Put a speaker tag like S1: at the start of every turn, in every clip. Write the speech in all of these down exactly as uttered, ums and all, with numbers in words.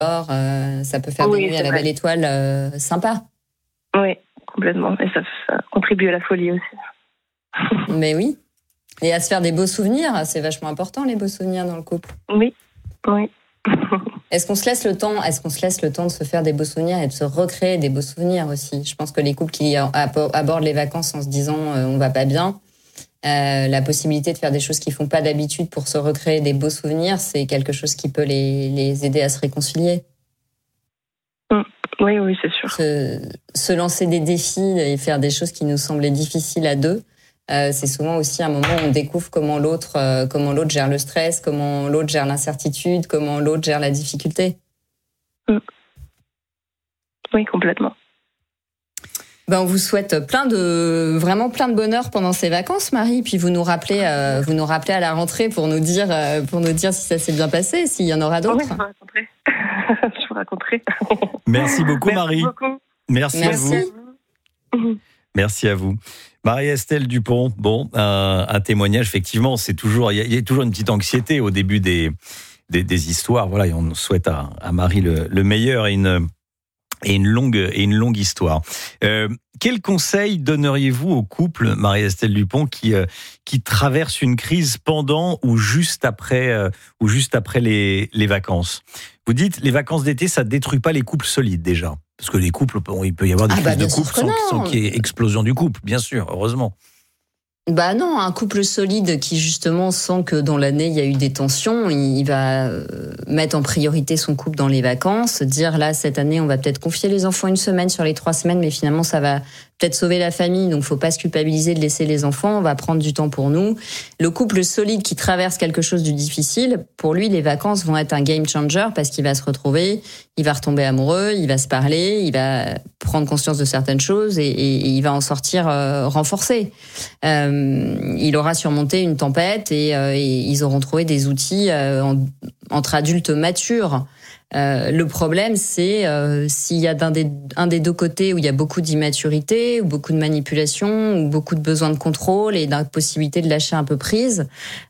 S1: euh, ça peut faire
S2: Oui,
S1: des nuits à la
S2: vrai.
S1: belle étoile euh, sympa.
S2: Oui, complètement. Et ça, ça contribue à la folie aussi.
S1: Mais oui. Et à se faire des beaux souvenirs, c'est vachement important, les beaux souvenirs dans le couple.
S2: Oui, oui.
S1: Est-ce qu'on se laisse le temps, est-ce qu'on se laisse le temps de se faire des beaux souvenirs et de se recréer des beaux souvenirs aussi? Je pense que les couples qui abordent les vacances en se disant euh, on va pas bien, euh, la possibilité de faire des choses qu'ils font pas d'habitude pour se recréer des beaux souvenirs, c'est quelque chose qui peut les, les aider à se réconcilier.
S2: Mm. Oui, oui, c'est sûr.
S1: Se, se lancer des défis et faire des choses qui nous semblaient difficiles à deux, euh, c'est souvent aussi un moment où on découvre comment l'autre, euh, comment l'autre gère le stress, comment l'autre gère l'incertitude, comment l'autre gère la difficulté.
S2: Mm. Oui, complètement.
S1: Ben, on vous souhaite plein de, vraiment plein de bonheur pendant ces vacances, Marie. Puis vous nous rappelez, euh, vous nous rappelez à la rentrée pour nous dire, euh, pour nous dire si ça s'est bien passé, s'il y en aura d'autres.
S2: Oui, je vous raconterai. je vous raconterai.
S3: Merci beaucoup,
S2: Merci
S3: Marie.
S2: Beaucoup.
S3: Merci,
S1: Merci
S3: à
S1: à
S3: vous.
S2: vous.
S3: Merci à vous. Marie-Estelle Dupont, bon, un, un témoignage, effectivement, c'est toujours, il y, y a toujours une petite anxiété au début des, des, des histoires. Voilà, et on souhaite à, à Marie le, le meilleur et une, et une longue, et une longue histoire. Euh, quel conseil donneriez-vous aux couples, Marie-Estelle Dupont, qui, euh, qui traversent une crise pendant ou juste après, euh, ou juste après les, les vacances? Vous dites, les vacances d'été, ça détruit pas les couples solides déjà. Parce que les couples, il peut y avoir des
S1: Ah
S3: crises
S1: bah,
S3: de couple sans, sans qu'il y ait explosion du couple, bien sûr, heureusement.
S1: Bah non, un couple solide qui justement sent que dans l'année il y a eu des tensions, il va mettre en priorité son couple dans les vacances, dire là cette année on va peut-être confier les enfants une semaine sur les trois semaines, mais finalement ça va peut-être sauver la famille, donc faut pas se culpabiliser de laisser les enfants, on va prendre du temps pour nous. Le couple solide qui traverse quelque chose de difficile, pour lui les vacances vont être un game changer parce qu'il va se retrouver, il va retomber amoureux, il va se parler, il va prendre conscience de certaines choses et, et, et il va en sortir euh, renforcé. Euh, il aura surmonté une tempête et, euh, et ils auront trouvé des outils euh, en, entre adultes matures. Euh, le problème, c'est euh, s'il y a d'un des, un des deux côtés où il y a beaucoup d'immaturité, ou beaucoup de manipulation, ou beaucoup de besoin de contrôle et d'impossibilité de lâcher un peu prise,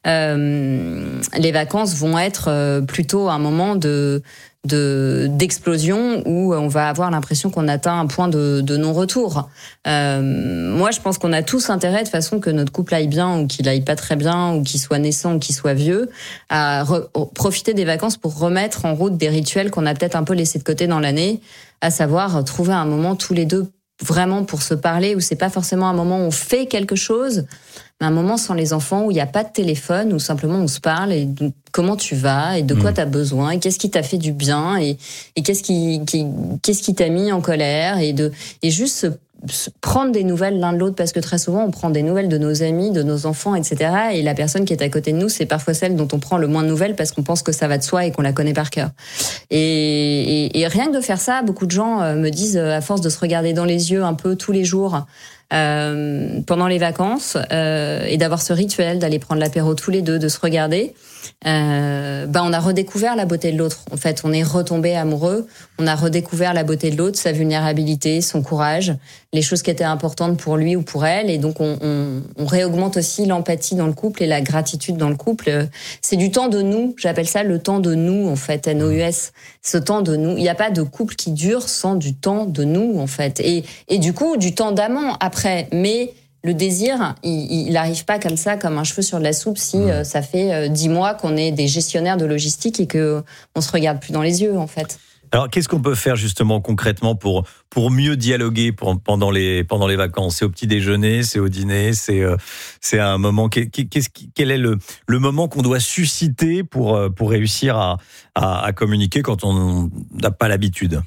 S1: euh, les vacances vont être euh, plutôt un moment de de d'explosion où on va avoir l'impression qu'on atteint un point de, de non-retour. Euh, moi, je pense qu'on a tous intérêt de façon que notre couple aille bien ou qu'il aille pas très bien ou qu'il soit naissant ou qu'il soit vieux à re- profiter des vacances pour remettre en route des rituels qu'on a peut-être un peu laissés de côté dans l'année, à savoir trouver un moment tous les deux vraiment pour se parler où c'est pas forcément un moment où on fait quelque chose, mais un moment sans les enfants où il n'y a pas de téléphone, où simplement on se parle et de comment tu vas et de quoi mmh. tu as besoin et qu'est-ce qui t'a fait du bien et, et qu'est-ce qui, qui, qu'est-ce qui t'a mis en colère et, de, et juste se, se prendre des nouvelles l'un de l'autre parce que très souvent on prend des nouvelles de nos amis, de nos enfants, et cetera. Et la personne qui est à côté de nous, c'est parfois celle dont on prend le moins de nouvelles parce qu'on pense que ça va de soi et qu'on la connaît par cœur. Et, et, et rien que de faire ça, beaucoup de gens me disent, à force de se regarder dans les yeux un peu tous les jours, Euh, pendant les vacances euh, et d'avoir ce rituel d'aller prendre l'apéro tous les deux, de se regarder, euh, bah on a redécouvert la beauté de l'autre. En fait, on est retombé amoureux, on a redécouvert la beauté de l'autre, sa vulnérabilité, son courage, les choses qui étaient importantes pour lui ou pour elle, et donc on, on, on réaugmente aussi l'empathie dans le couple et la gratitude dans le couple. C'est du temps de nous, j'appelle ça le temps de nous en fait, N O U S. Ce temps de nous, il n'y a pas de couple qui dure sans du temps de nous en fait, et et du coup du temps d'amant après. Mais le désir, il n'arrive pas comme ça, comme un cheveu sur de la soupe, si euh, ça fait euh, dix mois qu'on est des gestionnaires de logistique et qu'on ne se regarde plus dans les yeux, en fait.
S3: Alors, qu'est-ce qu'on peut faire justement concrètement pour, pour mieux dialoguer pour, pendant, les, pendant les vacances? C'est au petit déjeuner, c'est au dîner, c'est, euh, c'est un moment... Qu'est-ce, quel est le, le moment qu'on doit susciter pour, pour réussir à, à, à communiquer quand on n'a pas l'habitude?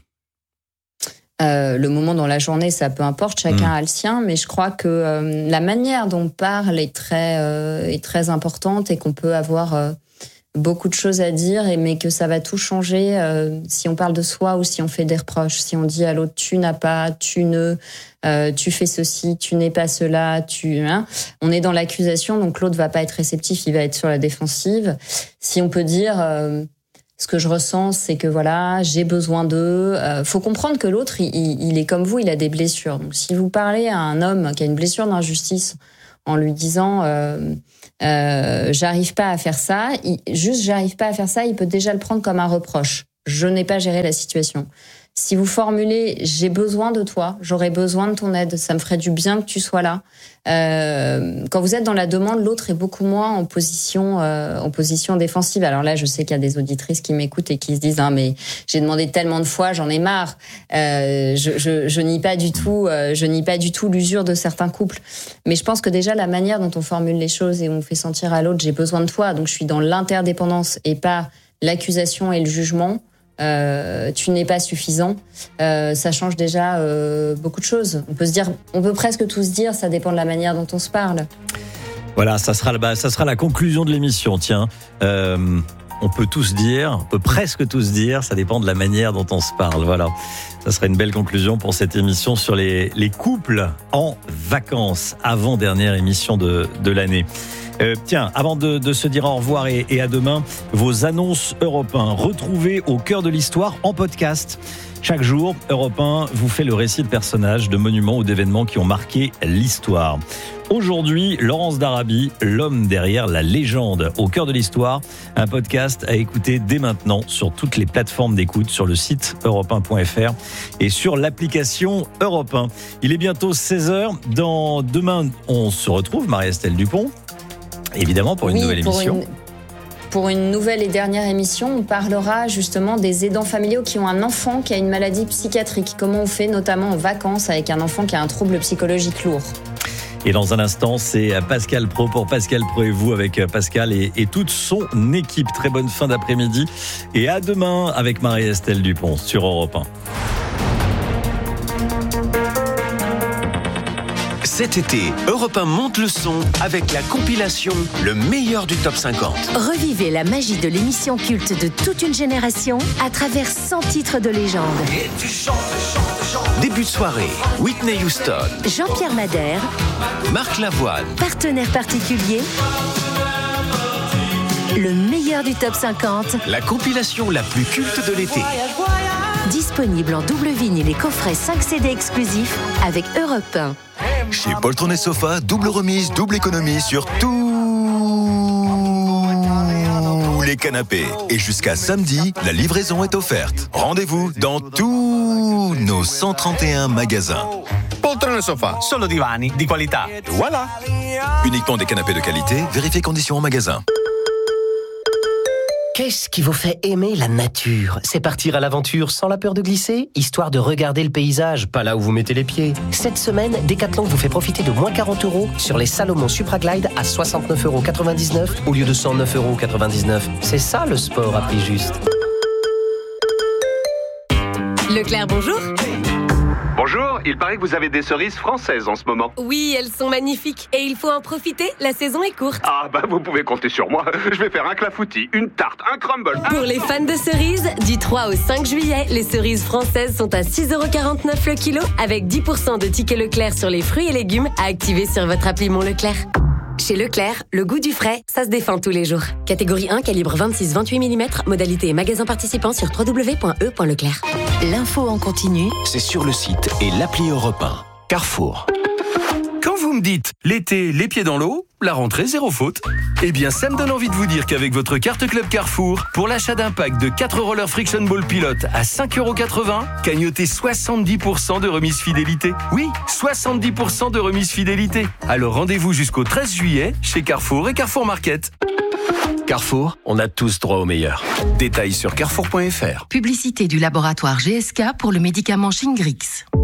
S1: Euh, le moment dans la journée, ça peu importe, chacun mmh. a le sien, mais je crois que euh, la manière dont on parle est très, euh, est très importante et qu'on peut avoir euh, beaucoup de choses à dire, et, mais que ça va tout changer euh, si on parle de soi ou si on fait des reproches. Si on dit à l'autre, tu n'as pas, tu ne, euh, tu fais ceci, tu n'es pas cela, tu... Hein, on est dans l'accusation, donc l'autre va pas être réceptif, il va être sur la défensive. Si on peut dire... Euh, Ce que je ressens, c'est que voilà, j'ai besoin d'eux. Euh, faut comprendre que l'autre, il, il est comme vous, il a des blessures. Donc, si vous parlez à un homme qui a une blessure d'injustice en lui disant euh, euh, j'arrive pas à faire ça, il, juste j'arrive pas à faire ça, il peut déjà le prendre comme un reproche. je n'ai pas géré la situation. Si vous formulez « j'ai besoin de toi, j'aurais besoin de ton aide, ça me ferait du bien que tu sois là euh, », quand vous êtes dans la demande, l'autre est beaucoup moins en position euh, en position défensive. Alors là, je sais qu'il y a des auditrices qui m'écoutent et qui se disent « Ah, mais j'ai demandé tellement de fois, j'en ai marre euh, ». Je, je, je nie pas du tout, euh, je nie pas du tout l'usure de certains couples. Mais je pense que déjà, la manière dont on formule les choses et on fait sentir à l'autre « j'ai besoin de toi », donc je suis dans l'interdépendance et pas l'accusation et le jugement. Euh, tu n'es pas suffisant, euh, ça change déjà euh, beaucoup de choses. On peut se dire, on peut presque tout se dire, ça dépend de la manière dont on se parle.
S3: Voilà, ça sera, bah, ça sera la conclusion de l'émission, tiens. Euh, on peut tous dire, on peut presque tous dire, ça dépend de la manière dont on se parle, voilà. Ça serait une belle conclusion pour cette émission sur les, les couples en vacances, avant-dernière émission de, de l'année. Euh, tiens, avant de, de se dire au revoir et, et à demain, vos annonces Europe un retrouvées au cœur de l'histoire en podcast. Chaque jour, Europe un vous fait le récit de personnages, de monuments ou d'événements qui ont marqué l'histoire. Aujourd'hui, Laurence d'Arabie, l'homme derrière la légende, au cœur de l'histoire. Un podcast à écouter dès maintenant sur toutes les plateformes d'écoute, sur le site europe un point f r et sur l'application Europe un. Il est bientôt seize heures. Dans demain, on se retrouve, Marie-Estelle Dupont. Évidemment, pour une
S1: oui,
S3: nouvelle
S1: pour
S3: émission.
S1: Une, pour une nouvelle et dernière émission, on parlera justement des aidants familiaux qui ont un enfant qui a une maladie psychiatrique. Comment on fait, notamment en vacances, avec un enfant qui a un trouble psychologique lourd.
S3: Et dans un instant, c'est Pascal Pro pour Pascal Pro et vous avec Pascal et, et toute son équipe. Très bonne fin d'après-midi. Et à demain avec Marie-Estelle Dupont sur Europe un.
S4: Cet été, Europe un monte le son avec la compilation Le meilleur du top cinquante.
S5: Revivez la magie de l'émission culte de toute une génération à travers cent titres de légende.
S4: Et tu chantes, chantes, chantes. Début de soirée, Whitney Houston,
S5: Jean-Pierre Madère,
S4: Marc Lavoine,
S5: partenaire particulier. Le meilleur du top cinquante.
S4: La compilation la plus culte de l'été.
S5: Disponible en double vinyle et coffret cinq C D exclusifs avec Europe un.
S6: Chez Poltron et Sofa, double remise, double économie sur tous les canapés. Et jusqu'à samedi, la livraison est offerte. Rendez-vous dans tous nos cent trente et un magasins.
S7: Poltron et Sofa, solo divani di qualità. Voilà.
S6: Uniquement des canapés de qualité, vérifiez conditions en magasin.
S8: Qu'est-ce qui vous fait aimer la nature ? C'est partir à l'aventure sans la peur de glisser, histoire de regarder le paysage, pas là où vous mettez les pieds. Cette semaine, Decathlon vous fait profiter de moins quarante euros sur les Salomon Supra Glide à soixante-neuf euros quatre-vingt-dix-neuf au lieu de cent neuf euros quatre-vingt-dix-neuf. C'est ça le sport à prix juste.
S9: Leclerc, bonjour.
S10: Bonjour, il paraît que vous avez des cerises françaises en ce moment.
S9: Oui, elles sont magnifiques et il faut en profiter, la saison est courte.
S10: Ah bah vous pouvez compter sur moi, je vais faire un clafoutis, une tarte, un crumble. Un...
S9: Pour les fans de cerises, du trois au cinq juillet, les cerises françaises sont à six euros quarante-neuf le kilo avec dix pour cent de tickets Leclerc sur les fruits et légumes à activer sur votre appli Mon Leclerc. Chez Leclerc, le goût du frais, ça se défend tous les jours. Catégorie un, calibre vingt-six vingt-huit millimètres, modalité et magasin participant sur w w w point e point leclerc.
S5: L'info en continu,
S4: c'est sur le site et l'appli Europe un. Carrefour.
S11: Quand vous me dites l'été, les pieds dans l'eau, la rentrée zéro faute, eh bien ça me donne envie de vous dire qu'avec votre carte Club Carrefour, pour l'achat d'un pack de quatre rollers Friction Ball Pilot à cinq euros quatre-vingts, cagnotez soixante-dix pour cent de remise fidélité. Oui, soixante-dix pour cent de remise fidélité. Alors rendez-vous jusqu'au treize juillet chez Carrefour et Carrefour Market.
S4: Carrefour, on a tous droit au meilleur. Détails sur carrefour point f r.
S12: Publicité du laboratoire G S K pour le médicament Shingrix.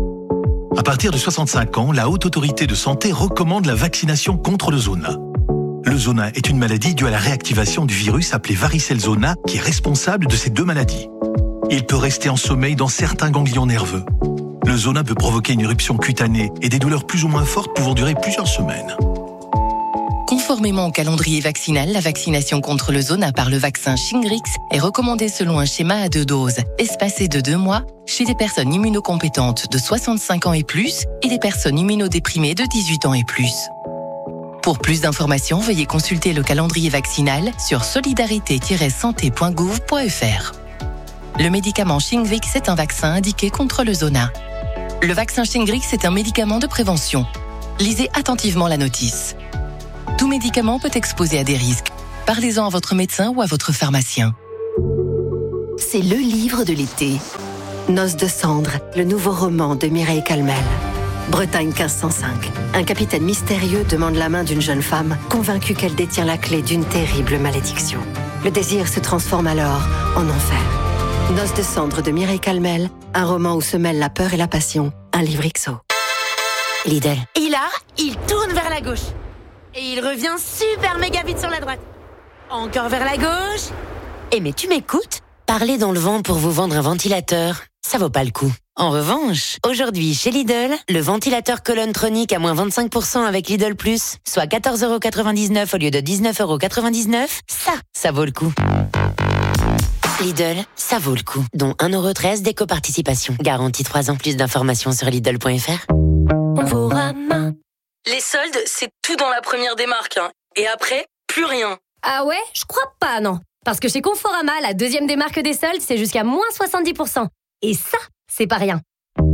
S13: À partir de soixante-cinq ans, la Haute Autorité de Santé recommande la vaccination contre le zona. Le zona est une maladie due à la réactivation du virus appelé varicelle zona qui est responsable de ces deux maladies. Il peut rester en sommeil dans certains ganglions nerveux. Le zona peut provoquer une éruption cutanée et des douleurs plus ou moins fortes pouvant durer plusieurs semaines.
S12: Conformément au calendrier vaccinal, la vaccination contre le zona par le vaccin Shingrix est recommandée selon un schéma à deux doses, espacé de deux mois, chez des personnes immunocompétentes de soixante-cinq ans et plus et des personnes immunodéprimées de dix-huit ans et plus. Pour plus d'informations, veuillez consulter le calendrier vaccinal sur solidarité tiret santé point gouv point f r. Le médicament Shingrix est un vaccin indiqué contre le zona. Le vaccin Shingrix est un médicament de prévention. Lisez attentivement la notice. Tout médicament peut exposer à des risques. Parlez-en à votre médecin ou à votre pharmacien.
S14: c'est le livre de l'été. Noces de cendres, le nouveau roman de Mireille Calmel. Bretagne quinze cent cinq. Un capitaine mystérieux demande la main d'une jeune femme, convaincue qu'elle détient la clé d'une terrible malédiction. Le désir se transforme alors en enfer. Noces de cendres de Mireille Calmel, un roman où se mêlent la peur et la passion. Un livre X O. Lidl.
S15: Et là, il tourne vers la gauche. Et il revient super méga vite sur la droite. Encore vers la gauche.
S16: Eh mais tu m'écoutes ? Parler dans le vent pour vous vendre un ventilateur, ça vaut pas le coup. En revanche, aujourd'hui chez Lidl, le ventilateur Colontronic à moins vingt-cinq pour cent avec Lidl Plus, soit quatorze euros quatre-vingt-dix-neuf au lieu de dix-neuf euros quatre-vingt-dix-neuf, ça, ça vaut le coup. Lidl, ça vaut le coup. Dont un euro treize d'éco-participation. Garantie trois ans. Plus d'informations sur Lidl point F R.
S17: Conforama. Les soldes, c'est tout dans la première des marques. Hein. Et après, plus rien.
S18: Ah ouais ? Je crois pas, non. Parce que chez Conforama, la deuxième des marques des soldes, c'est jusqu'à moins soixante-dix pour cent. Et ça, c'est pas rien.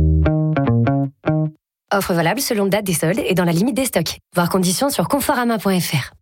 S18: Offre valable selon date des soldes et dans la limite des stocks. Voir conditions sur conforama point F R.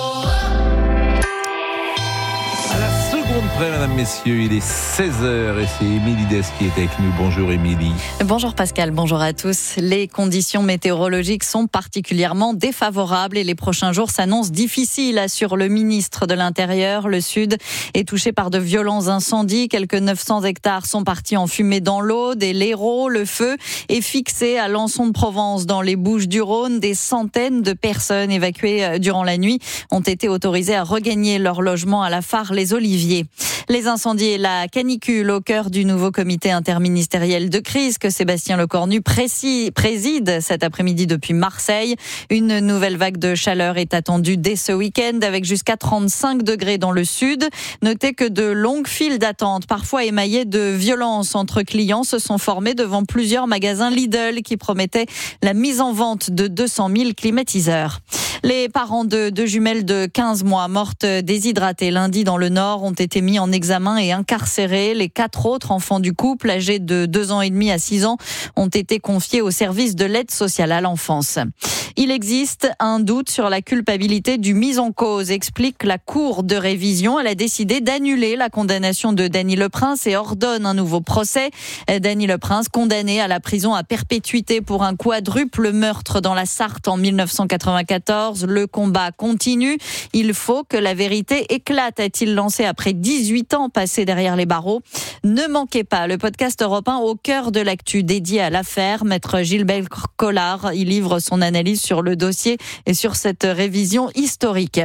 S19: Près, mesdames, messieurs, il est seize heures et c'est Émilie Dess qui est avec nous. Bonjour Émilie.
S20: Bonjour Pascal, bonjour à tous. Les conditions météorologiques sont particulièrement défavorables et les prochains jours s'annoncent difficiles, assure le ministre de l'Intérieur. Le Sud est touché par de violents incendies. Quelques neuf cents hectares sont partis en fumée dans l'Aude et l'Hérault. Le feu est fixé à Lançon de Provence dans les Bouches-du-Rhône. Des centaines de personnes évacuées durant la nuit ont été autorisées à regagner leur logement à la Phare-les-Oliviers. Les incendies et la canicule au cœur du nouveau comité interministériel de crise que Sébastien Lecornu préside cet après-midi depuis Marseille. Une nouvelle vague de chaleur est attendue dès ce week-end avec jusqu'à trente-cinq degrés dans le sud. Notez que de longues files d'attente, parfois émaillées de violence entre clients, se sont formées devant plusieurs magasins Lidl qui promettaient la mise en vente de deux cent mille climatiseurs. Les parents de deux jumelles de quinze mois mortes déshydratées lundi dans le Nord ont été mis en examen et incarcérés. Les quatre autres enfants du couple, âgés de deux ans et demi à six ans, ont été confiés au service de l'aide sociale à l'enfance. Il existe un doute sur la culpabilité du mis en cause, explique la Cour de révision. Elle a décidé d'annuler la condamnation de Dany Leprince et ordonne un nouveau procès. Dany Leprince, condamné à la prison à perpétuité pour un quadruple meurtre dans la Sarthe en mille neuf cent quatre-vingt-quatorze. Le combat continue. Il faut que la vérité éclate, a-t-il lancé après dix-huit ans passés derrière les barreaux. Ne manquez pas le podcast Europe un au cœur de l'actu dédié à l'affaire. Maître Gilbert Collard, il livre son analyse sur le dossier et sur cette révision historique.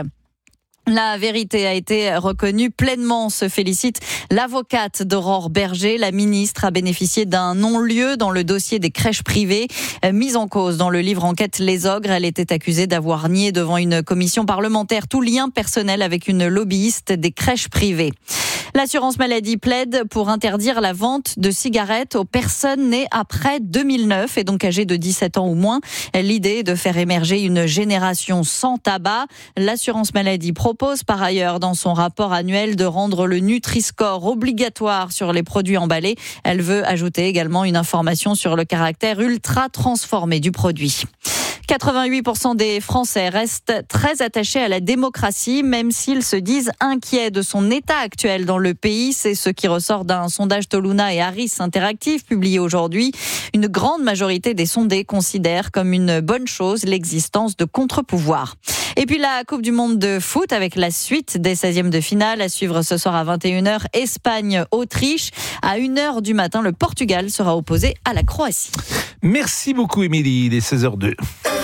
S20: La vérité a été reconnue pleinement, se félicite l'avocate d'Aurore Berger. La ministre a bénéficié d'un non-lieu dans le dossier des crèches privées. Mise en cause dans le livre Enquête les ogres, elle était accusée d'avoir nié devant une commission parlementaire tout lien personnel avec une lobbyiste des crèches privées. L'assurance maladie plaide pour interdire la vente de cigarettes aux personnes nées après deux mille neuf et donc âgées de dix-sept ans ou moins. L'idée est de faire émerger une génération sans tabac. L'assurance maladie propose par ailleurs dans son rapport annuel de rendre le Nutri-Score obligatoire sur les produits emballés. Elle veut ajouter également une information sur le caractère ultra transformé du produit. quatre-vingt-huit pour cent des Français restent très attachés à la démocratie, même s'ils se disent inquiets de son état actuel dans le pays. C'est ce qui ressort d'un sondage Toluna et Harris Interactive publié aujourd'hui. Une grande majorité des sondés considèrent comme une bonne chose l'existence de contre-pouvoirs. Et puis la Coupe du Monde de foot avec la suite des seizièmes de finale à suivre ce soir à vingt et une heures, Espagne-Autriche. À une heure du matin, le Portugal sera opposé à la Croatie.
S19: Merci beaucoup Émilie, il est seize heures deux.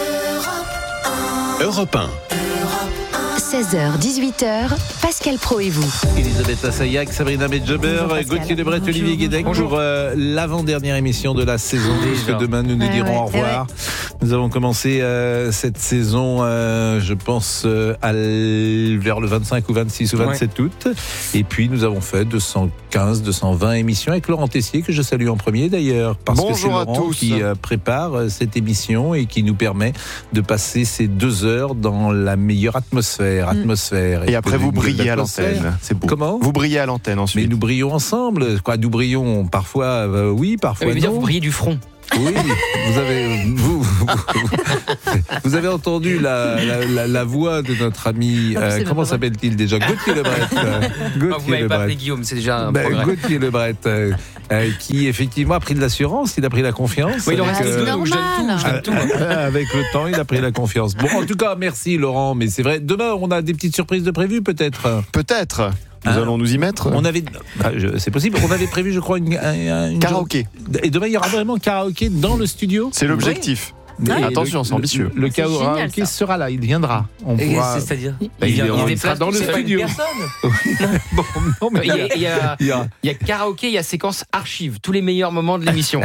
S4: Europe un.
S5: seize heures dix-huit heures, Pascal Pro et vous.
S19: Elisabeth Assayag, Sabrina Medjeber, Gauthier Lebret, Olivier Guédec pour euh, l'avant-dernière émission de la saison. Puisque demain nous nous ouais, dirons ouais, au revoir. Ouais. Nous avons commencé euh, cette saison, euh, je pense, euh, à l... vers le vingt-cinq ou vingt-six ou vingt-sept ouais. août. Et puis nous avons fait deux cent quinze, deux cent vingt émissions avec Laurent Tessier, que je salue en premier d'ailleurs. Parce Bonjour que c'est Laurent à tous. qui euh, prépare euh, cette émission et qui nous permet de passer ces deux heures dans la meilleure atmosphère. atmosphère.
S21: Et, et après vous brillez à l'antenne. C'est beau.
S19: Comment ?
S21: Vous brillez à l'antenne ensuite.
S19: Mais nous brillons ensemble. Quoi, nous brillons parfois, euh, oui, parfois
S22: non.
S19: dire,
S22: vous brillez du front.
S19: Oui, vous avez, vous, Vous avez entendu la, la, la, la voix de notre ami, euh, comment s'appelle-t-il déjà? Gauthier Lebret. Euh, Gauthier
S2: ah, vous m'avez pas appelé Guillaume, c'est déjà un ben, progrès.
S19: Gauthier Lebret, euh, euh, qui effectivement a pris de l'assurance, il a pris la confiance.
S2: Oui, il en reste deux, donc je donne tout, je donne tout.
S19: Euh, avec le temps, il a pris la confiance. Bon, en tout cas, merci Laurent, mais c'est vrai, demain, on a des petites surprises de prévues peut-être?
S21: Peut-être. Nous hein allons nous y mettre.
S19: On avait, bah, je, c'est possible. On avait prévu, je crois, une, une, une
S21: karaoké.
S19: Et demain, il y aura vraiment karaoké dans le studio.
S21: C'est l'objectif. Mais attention, c'est ambitieux.
S19: Le, le karaoké sera là, il viendra. On pourra...
S2: C'est-à-dire
S19: il, bah, il, il, il, il sera dans le studio.
S2: Bon, non, mais il, y a, il, y a, il, y a, il y a karaoké, il y a séquence archive, tous les meilleurs moments de l'émission.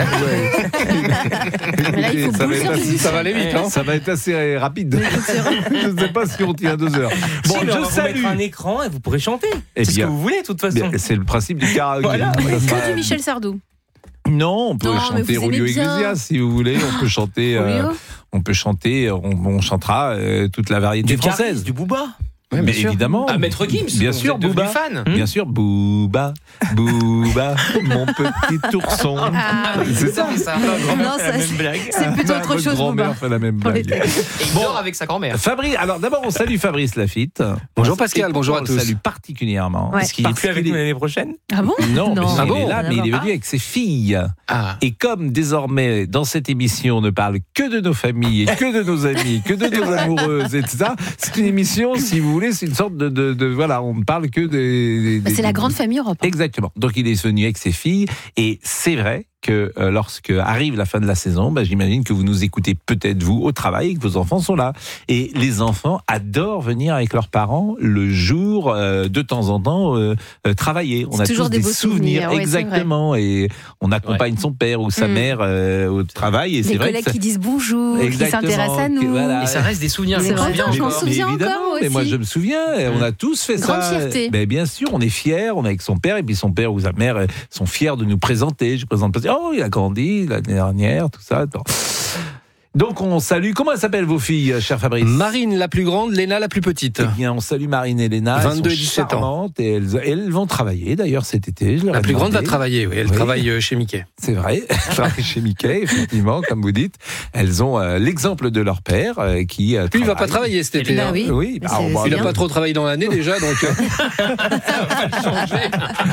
S19: Mais là, il faut ça, va assez, ça va aller vite, hein. Ça va être assez rapide. Je ne sais pas si on tient deux heures.
S2: Bon, si, je on va mettre un écran et vous pourrez chanter. C'est ce que vous voulez, de toute façon.
S19: C'est le principe du karaoké.
S22: Voilà. Que du Michel Sardou.
S19: Non, on peut non, chanter Julio Iglesias si vous voulez. On peut chanter, euh, on peut chanter, on, on chantera euh, toute la variété
S2: du
S19: française.
S2: Caris, du Booba.
S19: Oui, mais évidemment.
S2: Ah, Maître Gims.
S19: Bien sûr, Booba.
S2: Fan.
S19: Bien sûr, Booba, Booba, mon petit ourson.
S22: Ah,
S19: c'est ça,
S22: ça. Non, ça, c'est plutôt autre chose.
S19: Votre grand-mère fait la même blague.
S2: Et il dort avec sa grand-mère.
S19: Fabrice, alors d'abord, on salue Fabrice Lafitte.
S2: Bonjour Pascal, bonjour à tous.
S19: On le salue particulièrement.
S22: Ouais.
S2: Parce qu'il est plus avec nous l'année prochaine.
S22: Ah bon?
S19: Non,
S22: non.
S19: mais
S22: Ah
S19: il
S22: bon
S19: est là, mais il est venu avec ses filles.
S2: Ah.
S19: Et comme désormais, dans cette émission, on ne parle que de nos familles, et que de nos amis, que de nos amoureuses, et cetera, c'est une émission, si vous voulez, c'est une sorte de, de, de voilà, on ne parle que des... des
S22: bah, c'est
S19: des,
S22: la grande famille Europe. Hein.
S19: Exactement. Donc il est venu avec ses filles, et c'est vrai que euh, lorsque arrive la fin de la saison, bah, j'imagine que vous nous écoutez peut-être vous au travail et que vos enfants sont là. Et les enfants adorent venir avec leurs parents le jour, euh, de temps en temps, euh, euh, travailler. On
S22: c'est
S19: a
S22: toujours
S19: tous
S22: des,
S19: des
S22: beaux
S19: souvenirs,
S22: souvenirs.
S19: exactement. Ouais, et on accompagne ouais. son père ou sa mmh. mère euh, au travail. Et
S22: les
S19: c'est vrai
S22: collègues
S19: que ça...
S22: qui disent bonjour, exactement. Qui s'intéressent à nous.
S19: Voilà.
S2: Et ça reste des souvenirs.
S22: C'est vrai, je m'en souviens
S19: mais
S22: encore moi aussi.
S19: Mais moi je me souviens, on a tous fait
S22: grande
S19: ça.
S22: Fierté.
S19: Mais bien sûr, on est fiers, on est avec son père et puis son père ou sa mère sont fiers de nous présenter. Je présente pas. Oh, il a grandi l'année dernière, tout ça. Donc on salue, comment elles s'appellent vos filles, cher Fabrice?
S2: Marine la plus grande, Léna la plus petite.
S19: Eh bien, on salue Marine et Léna.
S2: vingt-deux et dix-sept ans.
S19: Et elles, elles vont travailler d'ailleurs cet été. Je leur
S2: la
S19: ai
S2: plus
S19: demandé.
S2: grande va travailler, oui. Elle oui. travaille chez Mickey.
S19: C'est vrai, elle travaille chez Mickey, effectivement, comme vous dites. Elles ont euh, l'exemple de leur père euh, qui. Euh,
S2: Lui, il va pas travailler cet été.
S22: Bah, oui.
S19: oui bah,
S22: c'est,
S19: bah,
S2: il
S22: n'a
S2: pas trop travaillé dans l'année déjà, donc. Ça va pas changer.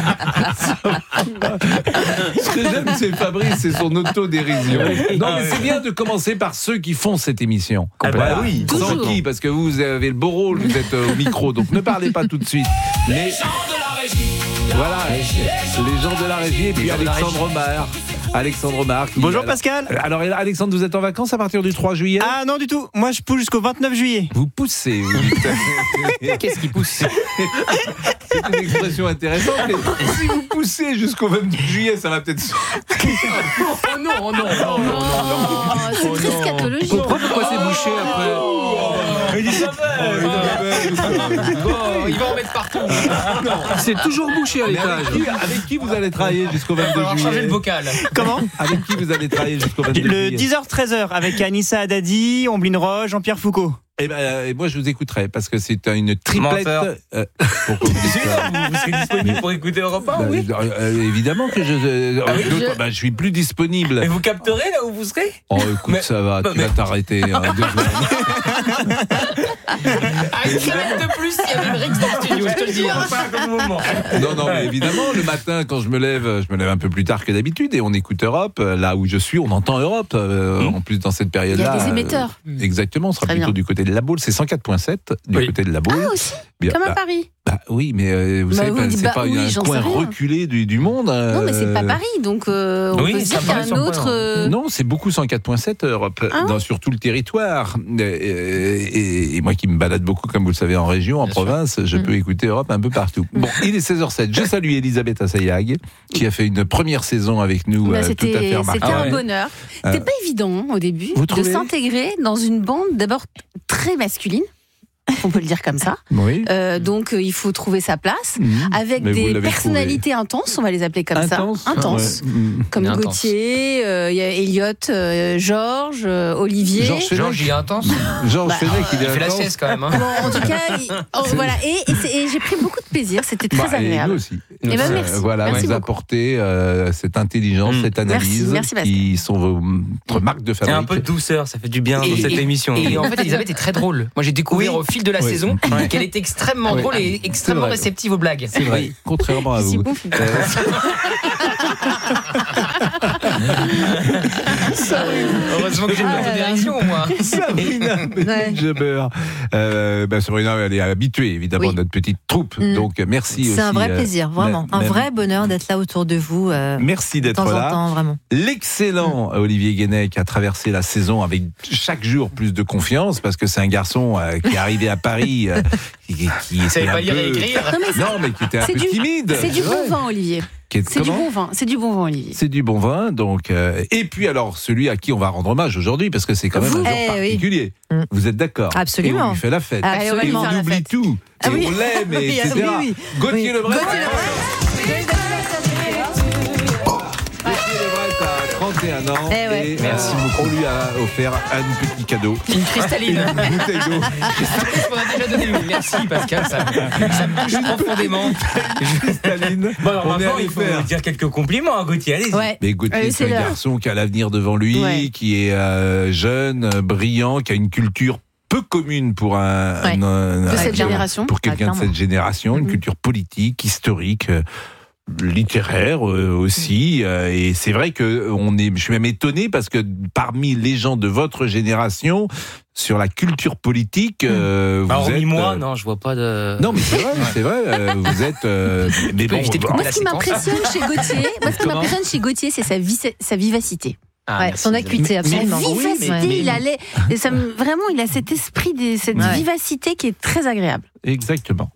S19: Ce que j'aime, c'est Fabrice, c'est son autodérision. Non, mais c'est bien de commencer par ceux qui font cette émission.
S21: Ah bah voilà. Oui,
S19: sans qui, parce que vous avez le beau rôle, vous êtes au micro, donc ne parlez pas tout de suite. Mais... Les gens de la régie. Voilà, les gens de la régie et puis Alexandre Mar. Alexandre Mar.
S23: Bonjour Pascal.
S19: Alors Alexandre, vous êtes en vacances à partir du trois juillet?
S23: Ah non du tout, moi je pousse jusqu'au vingt-neuf juillet.
S19: Vous poussez, vous dites.
S2: Qu'est-ce qui pousse?
S19: C'est une expression intéressante, mais si vous poussez jusqu'au vingt-neuf juillet, ça va peut-être...
S2: Oh non, oh non, non, non, non.
S22: C'est très scatologique.
S2: Pourquoi c'est bouché après?
S23: Il dit ça
S2: il va en mettre partout. C'est toujours bouché à l'étage.
S19: Avec qui, avec qui vous allez travailler jusqu'au vingt-deux juillet?
S2: Changer le vocal.
S23: Comment?
S19: Avec qui vous allez travailler jusqu'au vingt-deux juillet?
S23: Le dix heures treize heures avec Anissa Haddadi, Omblin Roche, Jean-Pierre Foucault.
S19: Eh ben, euh, moi, je vous écouterai parce que c'est une triplette. Euh,
S23: pourquoi vous dites ça? Vous serez disponible pour écouter Europe un, bah, oui
S19: euh, Évidemment que je, euh, ah oui, je... Bah, je suis plus disponible.
S23: Mais vous capterez là où vous serez?
S19: Oh, écoute, mais... ça va, bah, tu mais... vas t'arrêter. Hein, deux
S2: Un kilomètre de plus, il y avait Brix dans le studio, je te le dis.
S19: Non, non, mais évidemment, le matin, quand je me lève, je me lève un peu plus tard que d'habitude et on écoute Europe. Là où je suis, on entend Europe. Euh, mmh. En plus, dans cette période-là.
S22: Il y a des émetteurs.
S19: Euh, exactement, on sera Très plutôt bien. Du côté de la Baule, c'est cent quatre virgule sept du oui. côté de la Baule.
S22: Ah aussi bien, Comme à
S19: bah,
S22: Paris.
S19: Bah oui, mais euh, vous
S22: bah
S19: savez,
S22: oui,
S19: pas, c'est
S22: bah
S19: pas
S22: oui,
S19: un coin reculé du, du monde. Euh...
S22: Non, mais c'est pas Paris, donc euh, on oui, peut dire qu'il y a un autre. Euh...
S19: Non, c'est beaucoup cent quatre virgule sept Europe, ah dans, sur tout le territoire. Et, et, et moi qui me balade beaucoup, comme vous le savez, en région, en Bien province, sûr. je mmh. peux écouter Europe un peu partout. Bon, il est seize heures zéro sept. Je salue Elisabeth Assayag, qui a fait une première saison avec nous.
S22: Bah,
S19: euh,
S22: c'était,
S19: tout à fait remarquable.
S22: C'était un
S19: ah ouais.
S22: bonheur. C'était euh, pas évident au début
S19: de
S22: s'intégrer dans une bande d'abord très masculine. on peut le dire comme ça.
S19: Oui.
S22: Euh, donc euh, il faut trouver sa place mmh. avec Mais des personnalités trouvé. intenses, on va les appeler comme intense. ça, intenses, ouais. mmh. comme intense. Gauthier, il euh, y a Elliot, euh, Georges, euh, Olivier.
S2: Georges, Georges, il est intense.
S19: Georges bah, Fenech, il est
S2: il fait
S19: intense.
S2: la sieste quand même. Hein.
S22: Bon, en tout cas, il, oh, voilà. Et, et, et j'ai pris beaucoup de plaisir. C'était très bah, agréable.
S19: Et nous aussi.
S22: Et ben, merci.
S19: Euh, voilà,
S22: merci
S19: vous apportez euh, cette intelligence, mmh. cette analyse, merci, merci, qui sont votre marque de fabrique.
S1: Et un peu de douceur, ça fait du bien et, dans cette
S2: et,
S1: émission.
S2: Et en fait, Elisabeth est très drôle. Moi, j'ai découvert oui. au fil de la
S19: oui.
S2: saison ouais. qu'elle est extrêmement oui. drôle et extrêmement réceptive aux blagues.
S19: C'est vrai, contrairement à vous. Bon,
S2: heureusement que j'ai une modération, moi.
S19: Sabrina Medjeber. Euh, ben Sabrina, elle est habituée, évidemment, oui. à notre petite troupe. Mm. Donc, merci
S22: C'est
S19: aussi.
S22: C'est un vrai plaisir, vraiment.
S19: Euh,
S22: un vrai bonheur d'être là autour de vous. Euh,
S19: merci d'être
S22: de temps
S19: là.
S22: En temps, vraiment.
S19: L'excellent mm. Olivier Guénec a traversé la saison avec chaque jour plus de confiance parce que c'est un garçon euh, qui est arrivé à Paris, euh, qui, qui était
S2: pas
S19: un
S2: lire
S19: peu...
S2: et écrire.
S19: Non, mais, non, mais qui était un peu
S22: du,
S19: timide.
S22: C'est du bon vin, Olivier. C'est du bon vin, c'est du bon vin, Olivier.
S19: C'est du bon vin, donc. Euh, et puis alors, celui à qui on va rendre hommage aujourd'hui, parce que c'est quand même Vous, un jour eh, particulier. Oui. Vous êtes d'accord?
S22: Absolument.
S19: Et on lui fait la fête.
S22: Absolument.
S19: Et on oublie tout.
S22: Ah,
S19: et
S22: oui.
S19: on l'aime, et
S22: oui,
S19: et cetera.
S22: Oui, oui.
S19: Gauthier
S22: oui.
S19: Lebret.
S22: Gauthier Lebret.
S19: trente et un ans.
S22: Eh ouais.
S19: Et
S2: merci beaucoup.
S19: On lui a offert un petit cadeau.
S2: Une cristalline.
S19: Une bouteille d'eau.
S2: On a déjà donné une. Merci Pascal, ça, ça me touche profondément.
S19: Cristalline.
S1: Bon, alors on maintenant, il faut faire. dire quelques compliments à Gauthier. Allez-y.
S22: Ouais.
S19: Mais Gauthier, euh, c'est un garçon qui a l'avenir devant lui, ouais. qui est euh, jeune, brillant, qui a une culture peu commune pour un,
S22: ouais.
S19: un, un,
S22: de
S19: un
S22: cette génération.
S19: Pour quelqu'un ah, de cette génération, mm-hmm. une culture politique, historique. Euh, littéraire euh, aussi euh, et c'est vrai que on est je suis même étonné parce que parmi les gens de votre génération sur la culture politique euh,
S1: bah,
S19: vous
S1: hormis
S19: êtes
S1: moi
S19: euh...
S1: non je vois pas de
S19: non mais c'est vrai c'est vrai euh, vous êtes euh... mais bon,
S22: bon moi ce qui m'impressionne chez Gauthier moi ce qui m'impressionne chez Gauthier c'est sa, vi- sa vivacité. Ah, ouais, son acuité, absolument. Sa vivacité, oui, mais... il a les... ça me... vraiment, il a cet esprit, de... cette ouais. vivacité qui est très agréable.
S19: Exactement.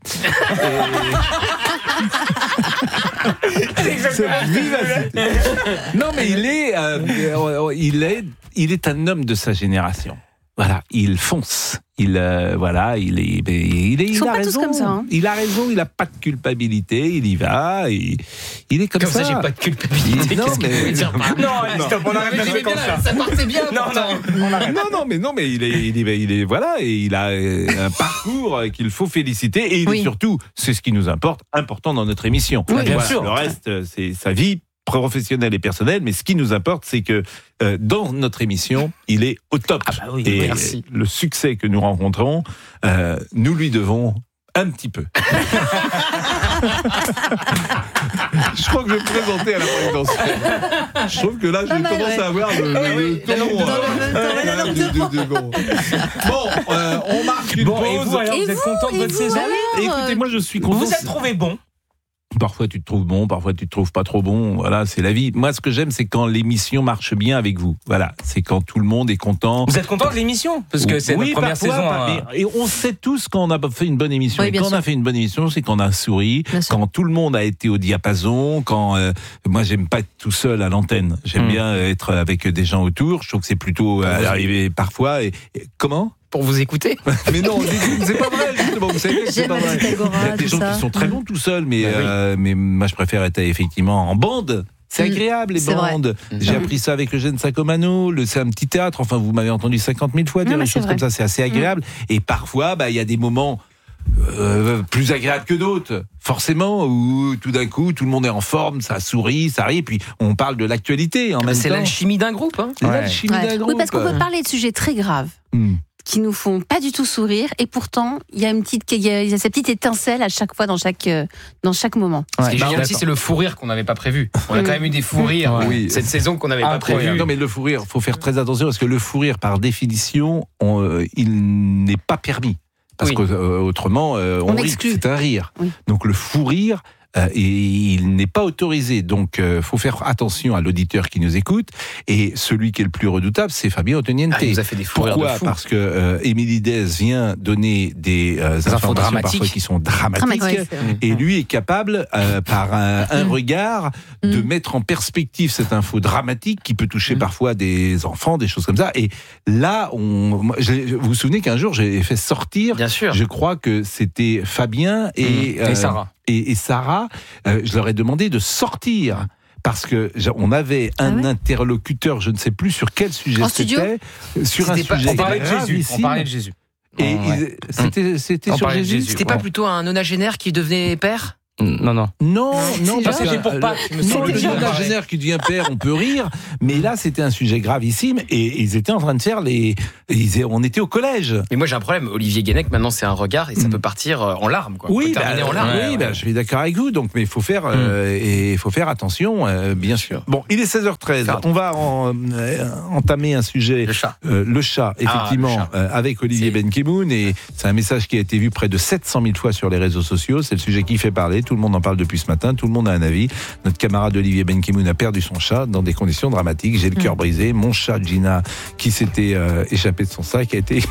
S19: Cette vivacité. Non, mais il est, euh, il est, il est un homme de sa génération. Voilà, il fonce. Il euh, voilà, il est, il est, il,
S22: il
S19: a
S22: pas
S19: raison.
S22: Tous comme ça, hein.
S19: Il a raison. Il a pas de culpabilité. Il y va. Il, il est comme,
S2: comme
S19: ça.
S2: Comme ça, j'ai pas de culpabilité.
S19: Non,
S2: Qu'est-ce
S19: mais...
S2: que dire par
S1: non, non, stop, on arrête de comme ça.
S2: Ça partait bien.
S1: Non, non,
S19: non, non, mais non, mais il est, il est, il est, voilà, et il a un parcours qu'il faut féliciter. Et il oui. est surtout, c'est ce qui nous importe, important dans notre émission.
S1: Oui, bien
S19: voilà,
S1: sûr.
S19: Le reste, c'est sa vie professionnelle et personnelle, mais ce qui nous importe, c'est que euh, dans notre émission, il est au top.
S2: Ah bah oui,
S19: et
S2: merci.
S19: Le succès que nous rencontrons, euh, nous lui devons un petit peu. Je crois que je vais me présenter à la présidentielle. Je trouve que là, je commence ouais. à avoir le, ah oui, le ton. Bon, euh, on marque une
S1: bon,
S19: pause.
S1: Et vous, alors,
S22: et
S1: vous êtes
S22: vous,
S1: content de votre
S22: vous,
S1: saison?
S19: Écoutez, moi, je suis content.
S1: Vous êtes trouvé bon?
S19: Parfois tu te trouves bon, parfois tu te trouves pas trop bon. Voilà, c'est la vie. Moi, ce que j'aime, c'est quand l'émission marche bien avec vous. Voilà, c'est quand tout le monde est content.
S1: Vous êtes content de l'émission? Parce que c'est
S19: oui,
S1: notre première
S19: parfois,
S1: saison.
S19: Par,
S1: hein.
S19: Et on sait tous quand on a fait une bonne émission.
S22: Oui,
S19: et quand
S22: sûr.
S19: on a fait une bonne émission, c'est qu'on a souri, bien quand sûr. Tout le monde a été au diapason. Quand euh, moi, j'aime pas être tout seul à l'antenne. J'aime mmh. bien être avec des gens autour. Je trouve que c'est plutôt euh, arrivé parfois. Et, et comment?
S2: Pour vous écouter.
S19: Mais non, c'est pas vrai, justement. Vous savez que c'est pas vrai.
S22: Agora,
S19: il y a des gens
S22: ça.
S19: qui sont très bons tout seuls, mais, bah oui. euh, mais moi, je préfère être effectivement en bande. C'est agréable, les
S22: c'est
S19: bandes.
S22: Vrai.
S19: J'ai appris ça avec le jeune Sacomano. Le, c'est un petit théâtre. Enfin, vous m'avez entendu cinquante mille fois dire
S22: non,
S19: des choses
S22: vrai.
S19: comme ça. C'est assez agréable. Mmh. Et parfois, bah, il y a des moments euh, plus agréables que d'autres. Forcément, où tout d'un coup, tout le monde est en forme, ça sourit, ça rit, puis on parle de l'actualité en même
S2: c'est
S19: temps.
S2: C'est l'alchimie d'un groupe. Hein.
S19: C'est ouais. l'alchimie
S22: ouais.
S19: d'un groupe.
S22: Oui, parce qu'on peut parler de sujets très graves. Mmh. qui nous font pas du tout sourire, et pourtant il y a une petite, il y a, il y a cette petite étincelle à chaque fois dans chaque dans chaque moment.
S2: Ouais, ce qui est génial aussi, c'est le fou rire qu'on n'avait pas prévu. On a quand même eu des fous rires ouais. oui. cette saison qu'on n'avait pas prévu.
S19: Non mais le fou rire, faut faire très attention parce que le fou rire par définition, on, euh, il n'est pas permis. Parce oui. qu'autrement, euh, on, on rit, c'est un rire. Oui. Donc le fou rire euh, et il n'est pas autorisé. Donc, il euh, faut faire attention à l'auditeur qui nous écoute. Et celui qui est le plus redoutable, c'est Fabien Ottoniente.
S2: Ah, il nous a fait des fous rires
S19: Pourquoi ?
S2: de fou.
S19: Parce que euh, Émilie Dez vient donner des euh,
S2: Des infos
S19: informations
S2: dramatiques.
S19: parfois qui sont dramatiques.
S22: Dramatique, ouais, c'est
S19: et lui est capable, euh, par un, un regard, de mettre en perspective cette info dramatique qui peut toucher parfois des enfants, des choses comme ça. Et là, on, moi, je, vous vous souvenez qu'un jour, j'ai fait sortir,
S2: Bien sûr.
S19: je crois que c'était Fabien et,
S2: Mmh. Et Sarah.
S19: Et, et Sarah, euh, je leur ai demandé de sortir. Parce que on avait un
S22: Ah ouais
S19: interlocuteur, je ne sais plus sur quel sujet
S22: En studio
S19: c'était, sur un
S2: C'était pas-
S19: sujet
S2: on parlait de Jésus.
S19: gravissime.
S2: On parlait de Jésus.
S19: Et
S2: Ouais.
S19: ils- c'était, c'était
S2: On
S19: sur
S2: parlait de
S19: Jésus.
S2: C'était pas plutôt un nonagénaire qui devenait père ?
S1: Non, non.
S19: Non, non,
S1: parce que j'ai pour Pâques, il me semble.
S19: le nonagénaire qui devient père, on peut rire, mais là c'était un sujet gravissime et ils étaient en train de faire les. Ils, on était au collège.
S2: Mais moi j'ai un problème. Olivier Guénec, maintenant c'est un regard et ça peut partir euh, en larmes. Quoi.
S19: Oui,
S2: Peut terminer
S19: bah,
S2: en larmes.
S19: oui,
S2: Ouais,
S19: bah,
S2: ouais.
S19: je suis d'accord avec vous. Donc, mais il faut faire euh, et il faut faire attention, euh, bien sûr. Bon, il est seize heures treize. On va en, euh, entamer un sujet.
S2: Le chat.
S19: Euh, le chat, effectivement,
S2: Ah, le chat.
S19: euh, avec Olivier Benkemoun, et c'est un message qui a été vu près de sept cent mille fois sur les réseaux sociaux. C'est le sujet qui fait parler. Tout le monde en parle depuis ce matin. Tout le monde a un avis. Notre camarade Olivier Benkemoun a perdu son chat dans des conditions dramatiques. J'ai le cœur brisé. Mon chat Gina, qui s'était euh, échappé de son sac, a été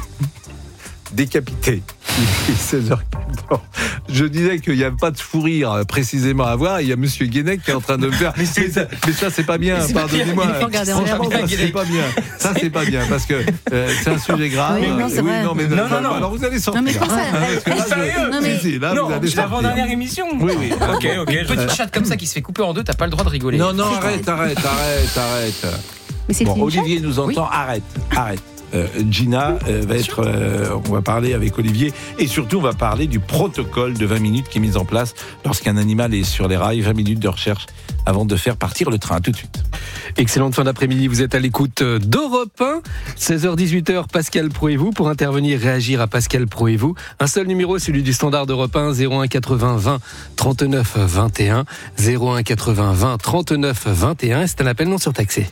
S19: décapité. Il est seize heures quatorze. Je disais qu'il n'y a pas de fou rire euh, précisément à voir. Il y a Monsieur Guénec qui est en train de me faire. Mais, ça, mais ça, c'est pas bien.
S22: Mais c'est
S19: Pardonnez-moi.
S22: pas bien. Il faut regarder en
S19: Franchement,
S22: l'air.
S19: ça, c'est pas bien. Ça, c'est pas bien parce que euh, c'est un sujet grave.
S22: Oui, non, c'est vrai.
S19: non, mais
S1: Non, non, non.
S19: alors vous allez sortir.
S22: Non, mais pense à-
S19: Hein, parce que là,
S1: Sérieux
S19: je-
S22: Non, mais-
S19: si, si, là,
S1: Non,
S19: vous allez
S1: c'est
S19: sortir.
S1: l'avant-dernière émission.
S19: Oui, oui.
S1: Ok, ok.
S2: Une petite chatte comme ça qui se fait couper en deux, t'as pas le droit de rigoler.
S19: Non, non, arrête, arrête, arrête, arrête.
S22: Mais c'est
S19: Bon,
S22: une
S19: Olivier nous entend. Arrête, arrête. Euh, Gina euh, va être. euh, on va parler avec Olivier et surtout on va parler du protocole de vingt minutes qui est mis en place lorsqu'un animal est sur les rails. vingt minutes de recherche avant de faire partir le train. À tout de suite.
S3: Excellente fin d'après-midi, vous êtes à l'écoute d'Europe un, seize heures dix-huit heures, Pascal Pro et vous. Pour intervenir, réagir à Pascal Pro et vous. Un seul numéro, celui du standard d'Europe un, zéro un quatre-vingts vingt trente-neuf vingt et un, zéro un quatre-vingts vingt trente-neuf vingt et un, c'est un appel non surtaxé.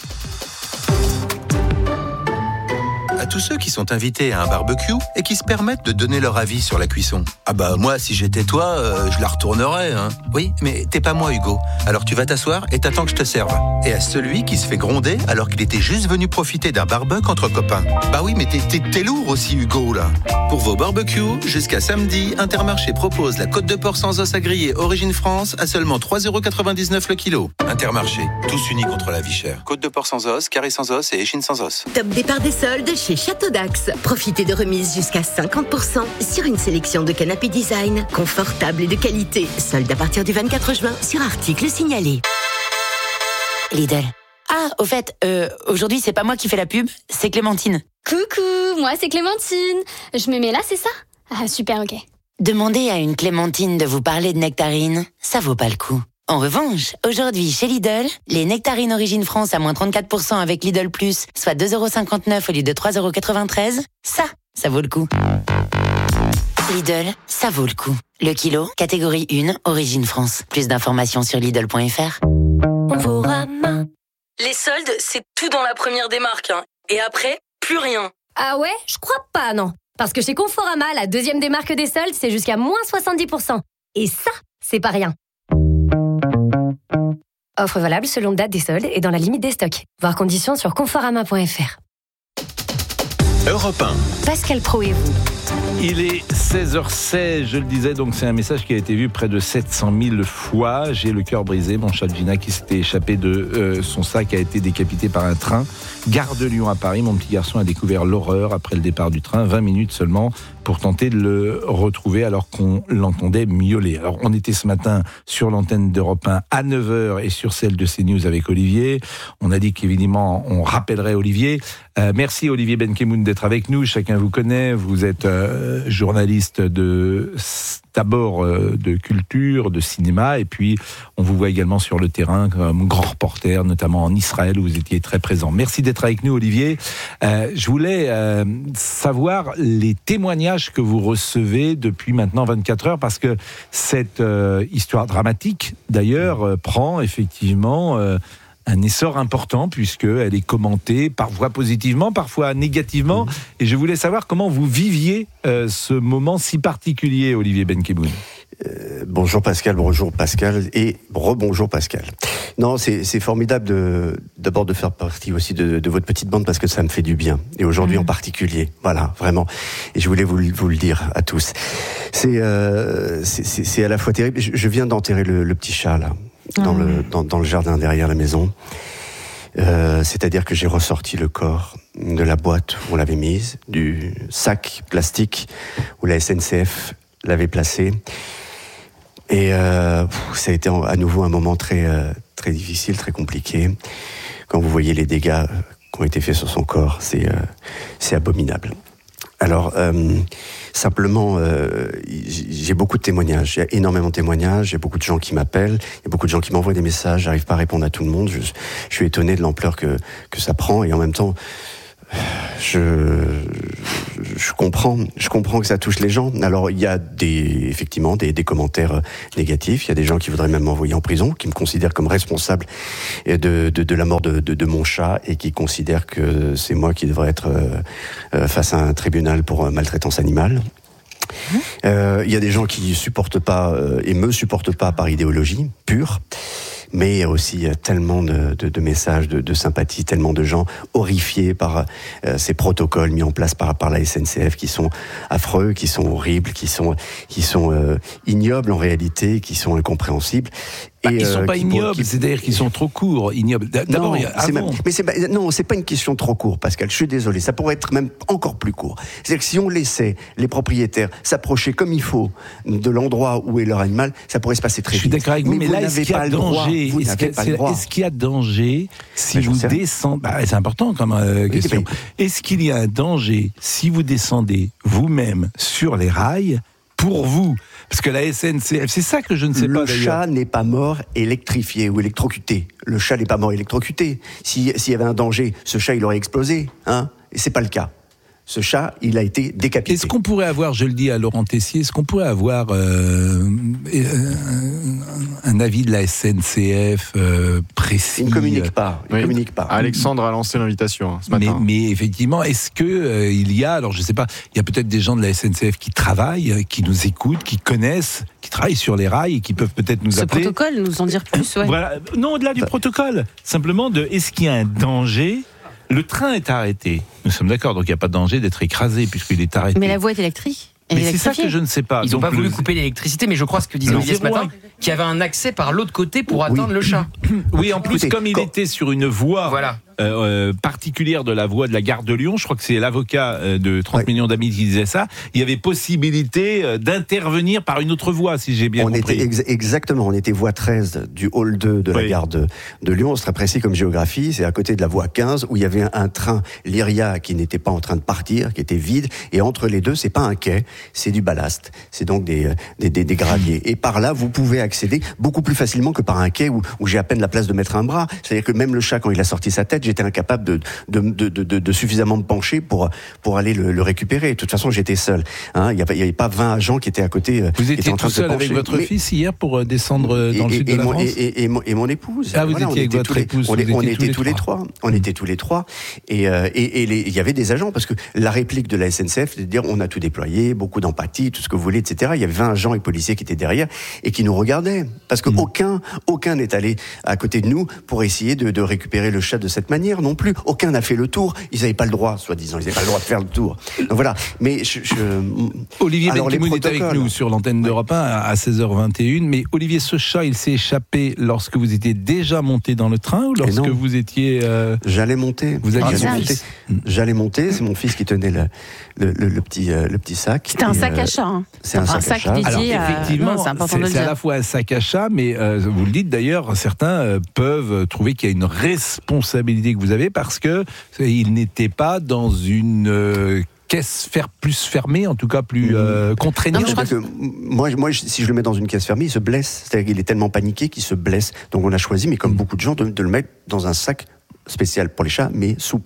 S6: À tous ceux qui sont invités à un barbecue et qui se permettent de donner leur avis sur la cuisson. Ah bah moi, si j'étais toi, euh, je la retournerais. Hein. Oui, mais t'es pas moi, Hugo. Alors tu vas t'asseoir et t'attends que je te serve. Et à celui qui se fait gronder alors qu'il était juste venu profiter d'un barbecue entre copains. Bah oui, mais t'es, t'es, t'es lourd aussi, Hugo, là. Pour vos barbecues, jusqu'à samedi, Intermarché propose la côte de porc sans os à griller Origine France à seulement trois euros quatre-vingt-dix-neuf le kilo. Intermarché, tous unis contre la vie chère. Côte de porc sans os, carré sans os et échine sans os.
S7: Top départ des soldes chez Château d'Axe. Profitez de remises jusqu'à cinquante pour cent sur une sélection de canapés design, confortables et de qualité. Soldes à partir du vingt-quatre juin sur articles signalés.
S16: Lidl. Ah, au fait, euh, aujourd'hui, c'est pas moi qui fais la pub, c'est Clémentine.
S24: Coucou, moi c'est Clémentine. Je me mets là, c'est ça? Ah, super, ok.
S16: Demandez à une Clémentine de vous parler de nectarines, ça vaut pas le coup. En revanche, aujourd'hui, chez Lidl, les nectarines Origine France à moins trente-quatre pour cent avec Lidl Plus, soit deux euros cinquante-neuf au lieu de trois euros quatre-vingt-treize, ça, ça vaut le coup. Lidl, ça vaut le coup. Le kilo, catégorie un, Origine France. Plus d'informations sur Lidl point F R.
S17: Les soldes, c'est tout dans la première des marques. Hein. Et après, plus rien.
S18: Ah ouais? Je crois pas, non. Parce que chez Conforama, la deuxième des marques des soldes, c'est jusqu'à moins soixante-dix pour cent. Et ça, c'est pas rien. Offre valable selon date des soldes et dans la limite des stocks. Voir conditions sur conforama point F R.
S4: Europe un.
S18: Pascal Pro et vous.
S19: Il est seize heures seize, je le disais, donc c'est un message qui a été vu près de sept cent mille fois. J'ai le cœur brisé, mon chat Gina qui s'était échappé de euh, son sac a été décapité par un train. Gare de Lyon à Paris, mon petit garçon a découvert l'horreur après le départ du train, vingt minutes seulement pour tenter de le retrouver alors qu'on l'entendait miauler. Alors on était ce matin sur l'antenne d'Europe un à neuf heures et sur celle de CNews avec Olivier. On a dit qu'évidemment on rappellerait Olivier. Euh, merci Olivier Benkemoun d'être avec nous, chacun vous connaît, vous êtes euh, journaliste de d'abord euh, de culture, de cinéma, et puis on vous voit également sur le terrain comme grand reporter, notamment en Israël où vous étiez très présent. Merci d'être avec nous Olivier. Euh, je voulais euh, savoir les témoignages que vous recevez depuis maintenant vingt-quatre heures, parce que cette euh, histoire dramatique d'ailleurs euh, prend effectivement euh, un essor important puisqu'elle est commentée parfois positivement, parfois négativement. Mmh. Et je voulais savoir comment vous viviez euh, ce moment si particulier, Olivier Benkemoun.
S25: Euh,
S8: bonjour Pascal, bonjour Pascal et rebonjour Pascal. Non, c'est, c'est formidable de, d'abord de faire partie aussi de, de votre petite bande parce que ça me fait du bien. Et aujourd'hui mmh. en particulier, voilà, vraiment. Et je voulais vous, vous le dire à tous. C'est, euh, c'est, c'est, c'est à la fois terrible. Je, je viens d'enterrer le, le petit chat là, dans, mmh. le, dans, dans le jardin derrière la maison. Euh, c'est-à-dire que j'ai ressorti le corps de la boîte où on l'avait mise, du sac plastique où la S N C F l'avait placé. Et euh, ça a été à nouveau un moment très, euh, très difficile, très compliqué. Quand vous voyez les dégâts qui ont été faits sur son corps, c'est, euh, c'est abominable. Alors, euh, simplement, euh, j'ai beaucoup de témoignages, il y a énormément de témoignages, il y a beaucoup de gens qui m'appellent, il y a beaucoup de gens qui m'envoient des messages, j'arrive pas à répondre à tout le monde, je, je suis étonné de l'ampleur que, que ça prend, et en même temps, je, je comprends, je comprends que ça touche les gens. Alors il y a des, effectivement des, des commentaires négatifs. Il y a des gens qui voudraient même m'envoyer en prison, qui me considèrent comme responsable de, de, de la mort de, de, de mon chat et qui considèrent que c'est moi qui devrais être euh, face à un tribunal pour maltraitance animale. Euh, il y a des gens qui supportent pas euh, et me supportent pas par idéologie pure. Mais il y a aussi tellement de, de, de messages de, de sympathie, tellement de gens horrifiés par euh, ces protocoles mis en place par, par la S N C F qui sont affreux, qui sont horribles, qui sont, qui sont euh, ignobles en réalité, qui sont incompréhensibles.
S19: Bah, ils ne sont
S8: euh,
S19: pas ignobles, qui... c'est-à-dire qu'ils sont trop courts, ignobles. D'abord,
S8: non,
S19: il y a
S8: c'est
S19: avant.
S8: même, mais c'est pas, non, c'est pas une question trop court, Pascal. Je suis désolé, ça pourrait être même encore plus court. C'est-à-dire que si on laissait les propriétaires s'approcher comme il faut de l'endroit où est leur animal, ça pourrait se passer très vite.
S19: Je suis d'accord avec vous, mais, mais
S8: vous
S19: là,
S8: n'avez
S19: est-ce qu'il y a danger
S8: Vous n'avez pas le droit.
S19: Est-ce qu'il y a danger si vous descendez bah, c'est important comme euh, question. Est-ce qu'il y a un danger si vous descendez vous-même sur les rails pour vous? Parce que la S N C F, c'est ça que je ne sais
S8: le
S19: pas
S8: d'ailleurs. Le chat n'est pas mort électrifié ou électrocuté. Le chat n'est pas mort électrocuté. Si, s'il y avait un danger, ce chat, il aurait explosé. Hein, et c'est pas le cas. Ce chat, il a été décapité.
S19: Est-ce qu'on pourrait avoir, je le dis à Laurent Tessier, est-ce qu'on pourrait avoir euh, euh, un avis de la S N C F euh, précis?
S8: Il ne communique pas. Il
S21: oui.
S8: communique pas.
S21: Alexandre a lancé l'invitation hein, ce matin.
S19: Mais, mais effectivement, est-ce que euh, il y a, alors je ne sais pas, il y a peut-être des gens de la S N C F qui travaillent, qui nous écoutent, qui connaissent, qui travaillent sur les rails et qui peuvent peut-être nous
S22: Ce
S19: appeler.
S22: Ce protocole, nous en dire plus, ouais.
S19: Voilà. Non, au-delà du protocole. Simplement de, est-ce qu'il y a un danger? Le train est arrêté. Nous sommes d'accord, donc il n'y a pas de danger d'être écrasé puisqu'il est arrêté.
S22: Mais la voie est électrique.
S19: Mais c'est ça que je ne sais pas.
S2: Ils n'ont pas voulu couper l'électricité, mais je crois ce que disait Olivier ce matin, qu'il y avait un accès par l'autre côté pour atteindre
S8: oui.
S2: le chat.
S19: Oui, en plus, comme il
S8: quand...
S19: était sur une voie
S2: voilà.
S19: euh, particulière de la voie de la gare de Lyon, je crois que c'est l'avocat de trente ouais. millions d'amis qui disait ça, il y avait possibilité d'intervenir par une autre voie, si j'ai bien
S8: on
S19: compris.
S8: Était ex- exactement, on était voie treize du hall deux de la oui. gare de, de Lyon, c'est très précis comme géographie, c'est à côté de la voie quinze où il y avait un, un train Lyria qui n'était pas en train de partir, qui était vide, et entre les deux, c'est pas un quai, c'est du ballast. C'est donc des, des, des, des graviers. Et par là, vous pouvez accéder beaucoup plus facilement que par un quai où, où j'ai à peine la place de mettre un bras. C'est-à-dire que même le chat, quand il a sorti sa tête, j'étais incapable de, de, de, de, de, de suffisamment me pencher pour, pour aller le, le récupérer. De toute façon, j'étais seul. Hein, il n'y avait pas vingt agents qui étaient à côté.
S19: Vous étiez
S8: étaient en train
S19: tout seul
S8: de se pencher.
S19: avec votre
S8: Mais...
S19: fils hier pour descendre dans et, le sud
S8: et,
S19: de
S8: et
S19: la
S8: mon,
S19: France
S8: et, et, et, mon, et mon épouse.
S19: Ah, vous
S8: voilà,
S19: étiez avec votre
S8: les,
S19: épouse.
S8: On,
S19: vous
S8: on
S19: étiez
S8: était tous les
S19: trois.
S8: trois. On était tous les trois. Et, euh, et, et les, il y avait des agents parce que la réplique de la S N C F, c'est de dire on a tout déployé, beaucoup d'empathie, tout ce que vous voulez, et cetera. Il y avait vingt agents et policiers qui étaient derrière et qui nous regardaient. Parce que mmh. aucun, aucun n'est allé à côté de nous pour essayer de, de récupérer le chat de cette manière non plus. Aucun n'a fait le tour. Ils n'avaient pas le droit, soi-disant. Ils n'avaient pas le droit de faire le tour. Donc voilà. Mais je, je...
S19: Olivier Benkemoun est avec nous sur l'antenne d'Europe un à seize heures vingt et une. Mais Olivier, ce chat, il s'est échappé lorsque vous étiez déjà monté dans le train ou lorsque vous étiez... Euh...
S8: J'allais monter.
S19: Vous alliez
S8: J'allais monter. J'allais monter. C'est mon fils qui tenait le, le, le, le, petit, euh, le petit sac.
S22: C'était un sac à chat. Hein.
S8: C'est un, un sac, sac à chat.
S19: Alors effectivement, non, c'est, important c'est, de le c'est dire. À la fois un sac à chat, mais euh, vous le dites d'ailleurs, certains euh, peuvent trouver qu'il y a une responsabilité que vous avez parce que il n'était pas dans une euh, caisse fer, plus fermée, en tout cas plus euh, contraignante.
S8: Non, que moi, moi, si je le mets dans une caisse fermée, il se blesse. C'est-à-dire qu'il est tellement paniqué qu'il se blesse. Donc on a choisi, mais comme beaucoup de gens, de, de le mettre dans un sac spécial pour les chats, mais souple.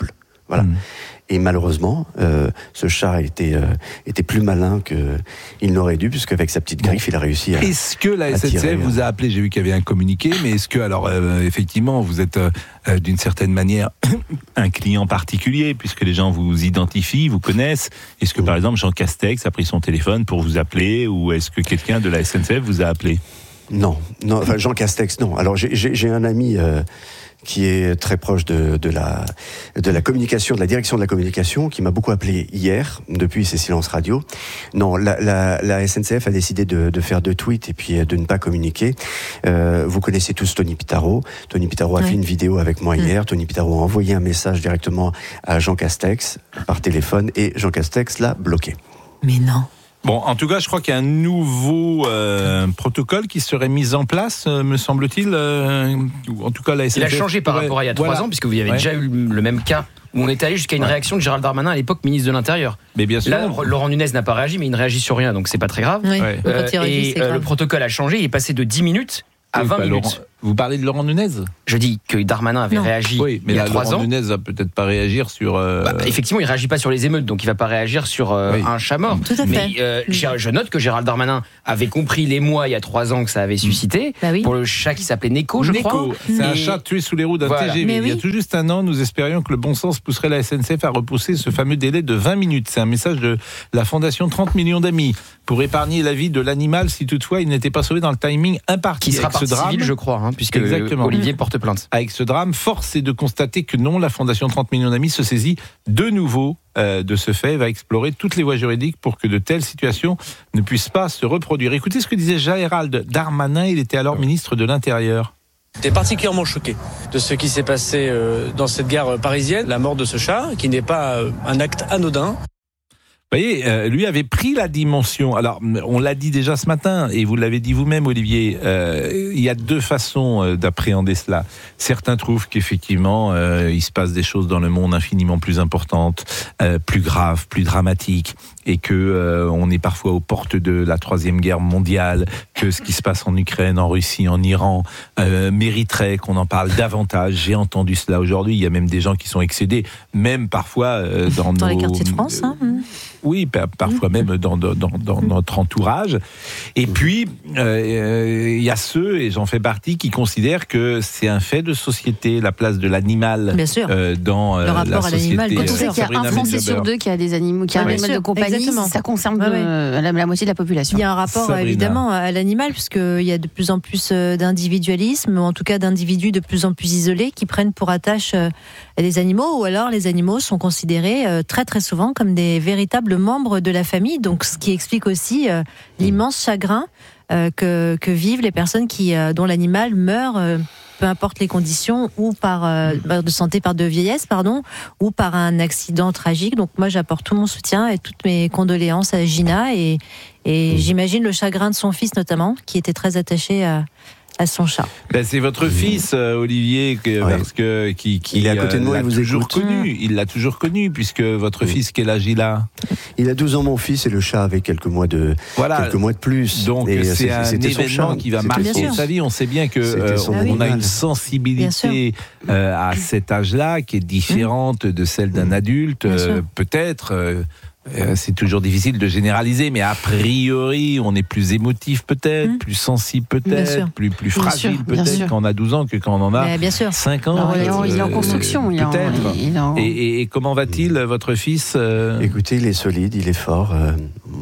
S8: Voilà. Mmh. Et malheureusement, euh, ce chat était, euh, était plus malin qu'il n'aurait dû, puisqu'avec sa petite griffe, bon. il a réussi à.
S19: Est-ce que la S N C F vous a appelé? J'ai vu qu'il y avait un communiqué, mais est-ce que, alors, euh, effectivement, vous êtes euh, d'une certaine manière un client particulier, puisque les gens vous identifient, vous connaissent? Est-ce que, par exemple, Jean Castex a pris son téléphone pour vous appeler, ou est-ce que quelqu'un de la S N C F vous a appelé?
S8: Non, non, enfin, Jean Castex, non. Alors, j'ai, j'ai, j'ai un ami. Euh, qui est très proche de, de la de la communication, de la direction de la communication, qui m'a beaucoup appelé hier, depuis ces silences radio. Non, la, la, la S N C F a décidé de, de faire deux tweets et puis de ne pas communiquer. Euh, vous connaissez tous Tony Pitaro. Tony Pitaro a oui. fait une vidéo avec moi hier. Mmh. Tony Pitaro a envoyé un message directement à Jean Castex par téléphone et Jean Castex l'a bloqué.
S22: Mais non.
S19: Bon, en tout cas, je crois qu'il y a un nouveau euh, protocole qui serait mis en place, euh, me semble-t-il. Euh, en tout cas, la S N C F.
S2: Il a changé par rapport à il y a trois voilà. ans, puisque vous y avez ouais. déjà eu le même cas où on est allé jusqu'à une ouais. réaction de Gérald Darmanin à l'époque, ministre de l'Intérieur.
S19: Mais bien sûr.
S2: Là, Laurent Nunez n'a pas réagi, mais il ne réagit sur rien, donc c'est pas très grave.
S22: Oui. Ouais.
S2: Euh, et euh, le protocole a changé, il est passé de dix minutes à oui, vingt minutes.
S19: Laurent, vous parlez de Laurent Nunez?
S2: Je dis que Darmanin avait non. réagi
S19: oui, mais
S2: il y a
S19: là,
S2: trois
S19: Laurent
S2: ans.
S19: Nunez va peut-être pas réagir sur. Euh...
S2: Bah, effectivement, il réagit pas sur les émeutes, donc il va pas réagir sur euh, oui. un chat mort.
S22: Tout à fait.
S2: Mais euh, je note que Gérald Darmanin avait compris l'émoi il y a trois ans que ça avait suscité
S22: bah oui.
S2: pour le chat qui s'appelait Neko, je
S19: Neko,
S2: crois.
S19: c'est
S2: et...
S19: un chat tué sous les roues d'un voilà. T G V. Oui. Il y a tout juste un an, nous espérions que le bon sens pousserait la S N C F à repousser ce fameux délai de vingt minutes. C'est un message de la Fondation trente millions d'amis pour épargner la vie de l'animal si toutefois il n'était pas sauvé dans le timing imparti.
S2: Qui sera partie civile, je crois, hein, puisque Exactement. Olivier porte plainte.
S19: Avec ce drame, force est de constater que non, la Fondation trente millions d'amis se saisit de nouveau euh, de ce fait, va explorer toutes les voies juridiques pour que de telles situations ne puissent pas se reproduire. Écoutez ce que disait Gérald Darmanin, il était alors ministre de l'Intérieur.
S9: J'étais particulièrement choqué de ce qui s'est passé euh, dans cette gare parisienne, la mort de ce chat, qui n'est pas euh, un acte anodin.
S19: Vous voyez, euh, lui avait pris la dimension. Alors, on l'a dit déjà ce matin, et vous l'avez dit vous-même, Olivier, euh, il y a deux façons euh, d'appréhender cela. Certains trouvent qu'effectivement, euh, il se passe des choses dans le monde infiniment plus importantes, euh, plus graves, plus dramatiques, et que euh, on est parfois aux portes de la troisième guerre mondiale, que ce qui se passe en Ukraine, en Russie, en Iran, euh, mériterait qu'on en parle davantage. J'ai entendu cela aujourd'hui. Il y a même des gens qui sont excédés, même parfois euh, dans,
S22: dans
S19: nos...
S22: les quartiers de France, hein.
S19: Oui, parfois même dans, dans, dans notre entourage. Et puis, il euh, y a ceux, et j'en fais partie, qui considèrent que c'est un fait de société, la place de l'animal euh, dans euh,
S22: le rapport
S19: la
S22: à
S19: société.
S22: l'animal.
S10: Quand on sait qu'il y a un Français sur deux qui a des animaux, qui a un
S22: ouais,
S10: animal de compagnie,
S22: exactement.
S10: ça concerne
S22: ouais,
S10: euh, la, la moitié de la population.
S22: Il y a un rapport Sabrina. évidemment à l'animal, puisqu'il y a de plus en plus d'individualisme, ou en tout cas d'individus de plus en plus isolés qui prennent pour attache les animaux, ou alors les animaux sont considérés très très souvent comme des véritables membres de la famille, donc ce qui explique aussi euh, l'immense chagrin euh, que, que vivent les personnes qui, euh, dont l'animal meurt, euh, peu importe les conditions, ou par euh, de santé, par de vieillesse, pardon, ou par un accident tragique. Donc moi, j'apporte tout mon soutien et toutes mes condoléances à Gina, et, et j'imagine le chagrin de son fils notamment, qui était très attaché à à son chat.
S19: Ben, c'est votre fils, euh, Olivier, que, ouais. parce que qui, qui
S8: il est à côté de moi,
S19: l'a
S8: il vous
S19: toujours
S8: écoute.
S19: connu. Il l'a toujours connu, puisque votre oui. fils, quel âge il a?
S8: Il a douze ans, mon fils, et le chat avait quelques mois de
S19: voilà.
S8: quelques mois de plus.
S19: Donc
S8: et
S19: c'est, c'est un événement
S8: chat,
S19: qui va marquer sa vie. On sait bien que euh, on, on a une sensibilité euh, à cet âge-là qui est différente de celle d'un adulte, euh, peut-être. Euh, Euh, c'est toujours difficile de généraliser, mais a priori, on est plus émotif peut-être, mmh. plus sensible peut-être, plus, plus fragile sûr, peut-être quand on a douze ans que quand on en a
S22: bien sûr.
S19: cinq ans.
S10: Non, euh, il est en construction,
S19: euh, peut-être.
S10: Il est en...
S19: Et, et, et comment va-t-il, votre fils euh...
S8: Écoutez, il est solide, il est fort. Euh,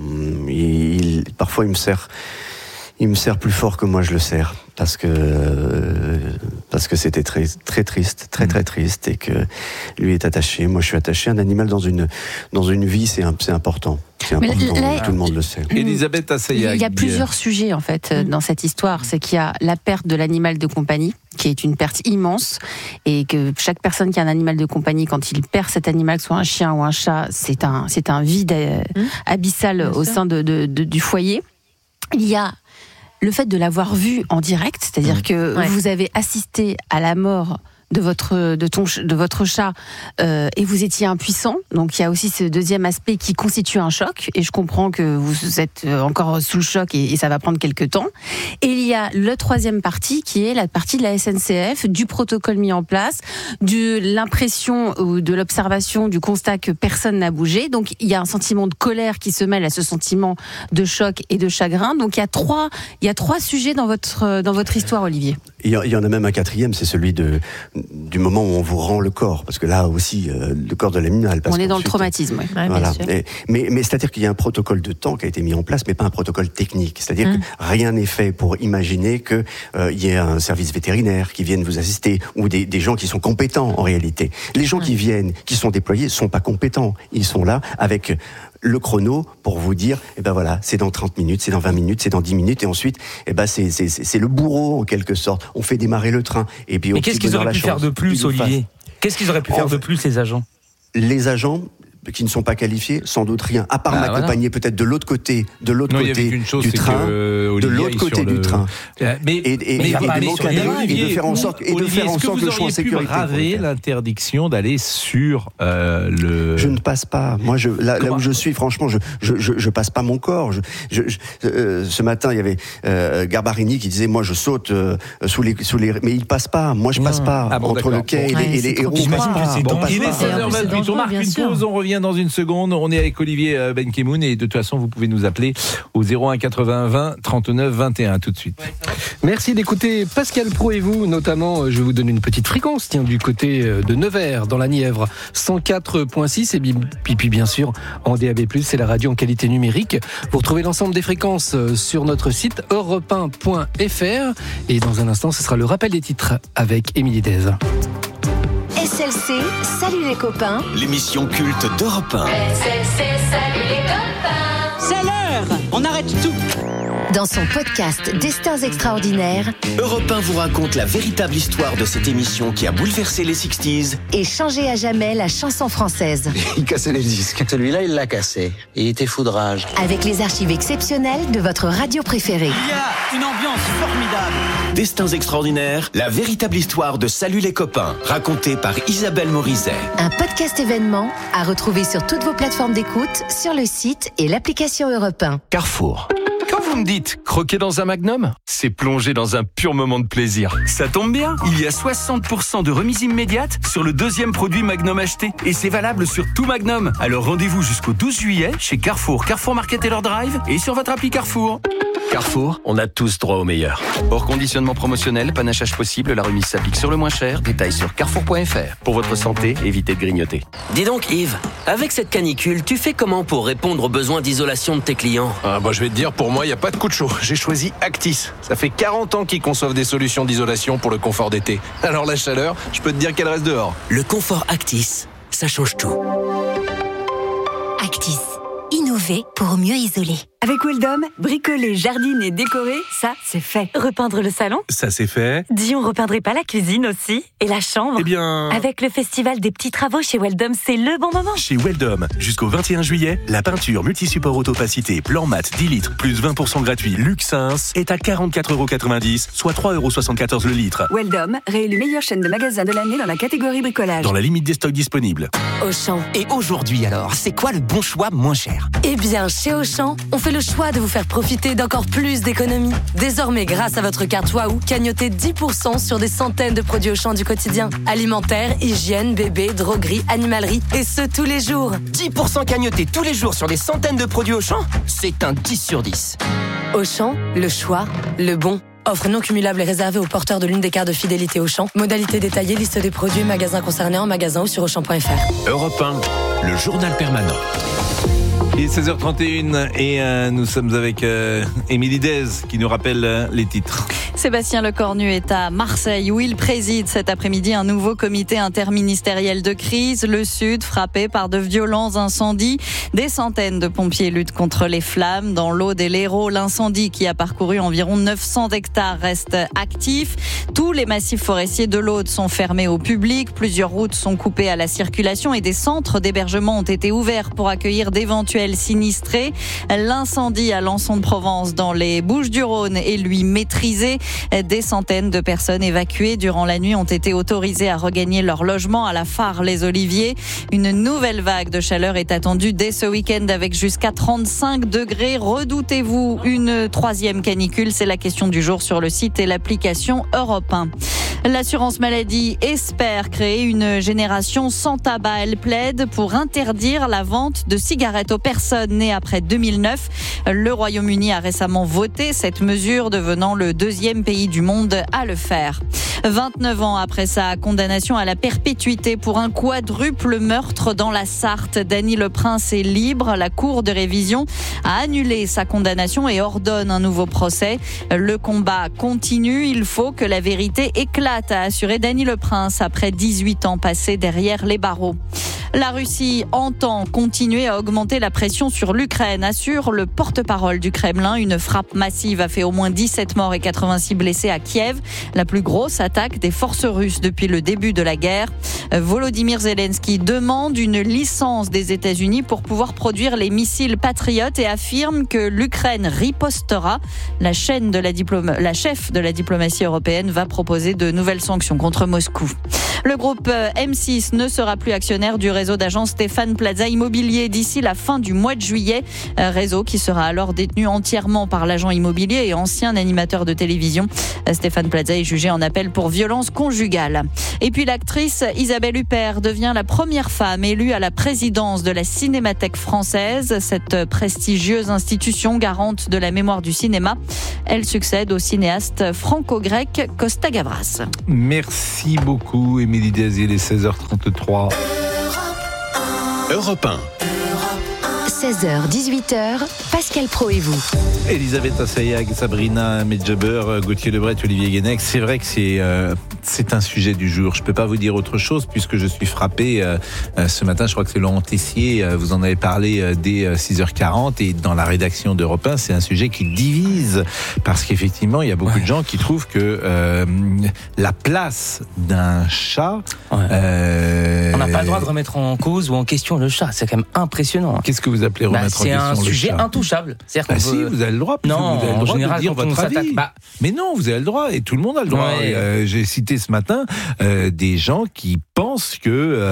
S8: il, il, parfois, il me sert... Il me sert plus fort que moi je le sers, parce que parce que c'était très très triste, très très triste, et que lui est attaché. Moi, je suis attaché. Un animal dans une dans une vie, c'est un, c'est important. C'est important. Là, tout le monde le sait.
S19: Elisabeth Assayag.
S10: Il y a plusieurs sujets en fait dans cette histoire. C'est qu'il y a la perte de l'animal de compagnie, qui est une perte immense, et que chaque personne qui a un animal de compagnie, quand il perd cet animal, que ce soit un chien ou un chat, c'est un c'est un vide mmh. abyssal Bien au sûr. sein de, de, de du foyer. Il y a le fait de l'avoir vu en direct, c'est-à-dire que ouais. vous avez assisté à la mort de votre de ton de votre chat euh, et vous étiez impuissant. Donc il y a aussi ce deuxième aspect qui constitue un choc. Et je comprends que vous êtes encore sous le choc et, et ça va prendre quelques temps. Et il y a la troisième partie qui est la partie de la S N C F, du protocole mis en place, de l'impression ou de l'observation du constat que personne n'a bougé. Donc il y a un sentiment de colère qui se mêle à ce sentiment de choc et de chagrin. Donc il y a trois, il y a trois sujets dans votre, dans votre histoire, Olivier.
S8: Il y en a même un quatrième, c'est celui de, du moment où on vous rend le corps. Parce que là aussi, euh, le corps de l'animal.
S10: On est dans le traumatisme, oui. Ouais,
S8: voilà. Et, mais, mais c'est-à-dire qu'il y a un protocole de temps qui a été mis en place, mais pas un protocole technique. C'est-à-dire mmh. que rien n'est fait pour imaginer qu'il euh, y ait un service vétérinaire qui vienne vous assister, ou des, des gens qui sont compétents en réalité. Les gens mmh. qui viennent, qui sont déployés, sont pas compétents. Ils sont là avec le chrono pour vous dire, eh ben voilà, c'est dans trente minutes, c'est dans vingt minutes, c'est dans dix minutes, et ensuite, eh ben c'est, c'est, c'est le bourreau en quelque sorte. On fait démarrer le train. Et puis,
S1: mais qu'est-ce qu'ils auraient pu faire de plus, Olivier ? Qu'est-ce qu'ils auraient pu faire de plus, les agents ?
S8: Les agents qui ne sont pas qualifiés, sans doute rien, à part ah, m'accompagner voilà. peut-être de l'autre côté, de l'autre
S19: non,
S8: côté
S19: une chose,
S8: du train,
S19: que, euh,
S8: de l'autre côté du
S19: le...
S8: train.
S19: Mais,
S8: et, et,
S19: mais
S8: et,
S19: et,
S8: de et de faire en sorte, et de
S19: Olivier,
S8: faire en sorte que le choix en sécurité.
S19: Est-ce que vous auriez pu braver l'interdiction d'aller sur euh, le...
S8: Je ne passe pas. Moi, je, là, là où je suis, franchement, je, je, je, je passe pas mon corps. Je, je, je, euh, ce matin, il y avait euh, Garbarini qui disait, moi, je saute euh, sous les, sous les, mais il passe pas. Moi, je passe pas
S19: ah bon,
S8: entre le quai ouais, et les héros. Il
S19: est seize heures vingt-huit. On marque une pause. On revient dans une seconde. On est avec Olivier Benkemoun et de toute façon vous pouvez nous appeler au zéro un quatre-vingts vingt trente-neuf vingt et un tout de suite.
S3: Merci d'écouter Pascal Praud et vous, notamment je vais vous donner une petite fréquence tiens, du côté de Nevers dans la Nièvre, cent quatre virgule six et puis bien sûr en D A B plus, c'est la radio en qualité numérique. Vous retrouvez l'ensemble des fréquences sur notre site europe un point f r et dans un instant ce sera le rappel des titres avec Émilie Dez.
S5: S L C, salut les copains.
S4: L'émission culte d'Europe un.
S15: S L C, salut les copains.
S11: C'est l'heure, on arrête tout.
S5: Dans son podcast Destins extraordinaires,
S4: Europe un vous raconte la véritable histoire de cette émission qui a bouleversé les sixties
S5: et changé à jamais la chanson française.
S12: Il cassait les disques. Celui-là, il l'a cassé. Il était foudrage.
S5: Avec les archives exceptionnelles de votre radio préférée.
S11: Il y a une ambiance formidable.
S4: Destins extraordinaires, la véritable histoire de Salut les copains, racontée par Isabelle Morizet.
S5: Un podcast événement à retrouver sur toutes vos plateformes d'écoute, sur le site et l'application Europe un.
S4: Carrefour.
S13: Quand vous me dites croquer dans un Magnum, c'est plonger dans un pur moment de plaisir. Ça tombe bien, il y a soixante pour cent de remise immédiate sur le deuxième produit Magnum acheté. Et c'est valable sur tout Magnum. Alors rendez-vous jusqu'au douze juillet chez Carrefour, Carrefour Market et leur drive et sur votre appli Carrefour. Carrefour, on a tous droit au meilleur. Hors conditionnement promotionnel, panachage possible, la remise s'applique sur le moins cher. Détails sur carrefour point f r. Pour votre santé, évitez de grignoter.
S14: Dis donc Yves, avec cette canicule, tu fais comment pour répondre aux besoins d'isolation de tes clients ?
S13: Ah bah je vais te dire, pour moi, il n'y a pas de coup de chaud. J'ai choisi Actis. Ça fait quarante ans qu'ils conçoivent des solutions d'isolation pour le confort d'été. Alors la chaleur, je peux te dire qu'elle reste dehors.
S14: Le confort Actis, ça change tout.
S25: Actis. Innover pour mieux isoler.
S26: Avec Weldom, bricoler, jardiner, décorer, ça, c'est fait.
S27: Repeindre le salon ?
S13: Ça, c'est fait.
S27: Dis, on repeindrait pas la cuisine aussi ? Et la chambre ?
S13: Eh bien...
S27: Avec le festival des petits travaux chez Weldom, c'est le bon moment.
S28: Chez Weldom, jusqu'au vingt et un juillet, la peinture multisupport autopacité plan mat dix litres plus vingt pour cent gratuit Luxins est à quarante-quatre euros quatre-vingt-dix, soit trois euros soixante-quatorze le litre.
S26: Weldom, réélu meilleure chaîne de magasins de l'année dans la catégorie bricolage.
S28: Dans la limite des stocks disponibles.
S14: Auchan.
S29: Et aujourd'hui alors, c'est quoi le bon choix moins cher ?
S27: Eh bien, chez Auchan, on fait le choix de vous faire profiter d'encore plus d'économies. Désormais, grâce à votre carte Waouh, cagnotez dix pour cent sur des centaines de produits Auchan du quotidien. Alimentaire, hygiène, bébé, droguerie, animalerie, et ce tous les jours.
S29: dix pour cent cagnotés tous les jours sur des centaines de produits Auchan, c'est un dix sur dix.
S27: Auchan, le choix, le bon. Offre non cumulable et réservée aux porteurs de l'une des cartes de fidélité Auchan. Modalité détaillée, liste des produits, magasins concernés en magasin ou sur auchan point f r.
S4: Europe un, le journal permanent.
S19: Il est seize heures trente et une et euh, nous sommes avec euh, Émilie Dez qui nous rappelle euh, les titres.
S20: Sébastien Lecornu est à Marseille où il préside cet après-midi un nouveau comité interministériel de crise. Le Sud frappé par de violents incendies. Des centaines de pompiers luttent contre les flammes. Dans l'Aude et l'Hérault, l'incendie qui a parcouru environ neuf cents hectares reste actif. Tous les massifs forestiers de l'Aude sont fermés au public. Plusieurs routes sont coupées à la circulation et des centres d'hébergement ont été ouverts pour accueillir d'éventuels sinistrés. L'incendie à Lançon de Provence dans les Bouches-du-Rhône est lui maîtrisé. Des centaines de personnes évacuées durant la nuit ont été autorisées à regagner leur logement à la Phare-les-Oliviers. Une nouvelle vague de chaleur est attendue dès ce week-end avec jusqu'à trente-cinq degrés. Redoutez-vous une troisième canicule? C'est la question du jour sur le site et l'application Europe un. L'assurance maladie espère créer une génération sans tabac. Elle plaide pour interdire la vente de cigarettes aux personnes nées après deux mille neuf. Le Royaume-Uni a récemment voté cette mesure, devenant le deuxième pays du monde à le faire. vingt-neuf ans après sa condamnation à la perpétuité pour un quadruple meurtre dans la Sarthe, Dany Leprince est libre. La Cour de révision a annulé sa condamnation et ordonne un nouveau procès. Le combat continue. Il faut que la vérité éclate, a assuré Dany Leprince après dix-huit ans passés derrière les barreaux. La Russie entend continuer à augmenter la pression sur l'Ukraine, assure le porte-parole du Kremlin. Une frappe massive a fait au moins dix-sept morts et quatre-vingt-six blessés à Kiev. La plus grosse attaque des forces russes depuis le début de la guerre. Volodymyr Zelensky demande une licence des États-Unis pour pouvoir produire les missiles Patriot et affirme que l'Ukraine ripostera. La, chaîne de la, diploma- la chef de la diplomatie européenne va proposer de nouvelles sanctions contre Moscou. Le groupe M six ne sera plus actionnaire du réseau d'agence Stéphane Plaza Immobilier d'ici la fin du mois de juillet. Réseau qui sera alors détenu entièrement par l'agent immobilier et ancien animateur de télévision. Stéphane Plaza est jugé en appel pour violence conjugale. Et puis l'actrice Isabelle Huppert devient la première femme élue à la présidence de la Cinémathèque française, cette prestigieuse institution garante de la mémoire du cinéma. Elle succède au cinéaste franco-grec Costa Gavras.
S19: Merci beaucoup Émilie Dazier, il est seize heures trente-trois.
S4: Europe un.
S5: seize heures dix-huit heures, Pascal Praud et vous.
S19: Elisabeth Assayag, Sabrina Medjeber, Gauthier Lebret, Olivier Guénec. C'est vrai que c'est euh, c'est un sujet du jour. Je peux pas vous dire autre chose puisque je suis frappé euh, ce matin. Je crois que c'est Laurent Tessier. Euh, vous en avez parlé euh, dès six heures quarante et dans la rédaction d'Europe un, c'est un sujet qui divise parce qu'effectivement, il y a beaucoup ouais. de gens qui trouvent que euh, la place d'un chat.
S1: Ouais.
S19: Euh,
S1: On n'a pas le droit de remettre en cause ou en question le chat. C'est quand même impressionnant.
S19: Qu'est-ce que vous appelez remettre bah, en question le chat?
S1: C'est un sujet intouchable.
S19: C'est-à-dire bah si, veut... vous avez le droit.
S1: Non,
S19: vous avez le droit
S1: en général,
S19: de dire votre avis. Bah... Mais non, vous avez le droit et tout le monde a le droit.
S1: Ouais.
S19: Euh, j'ai cité ce matin euh, des gens qui pensent que.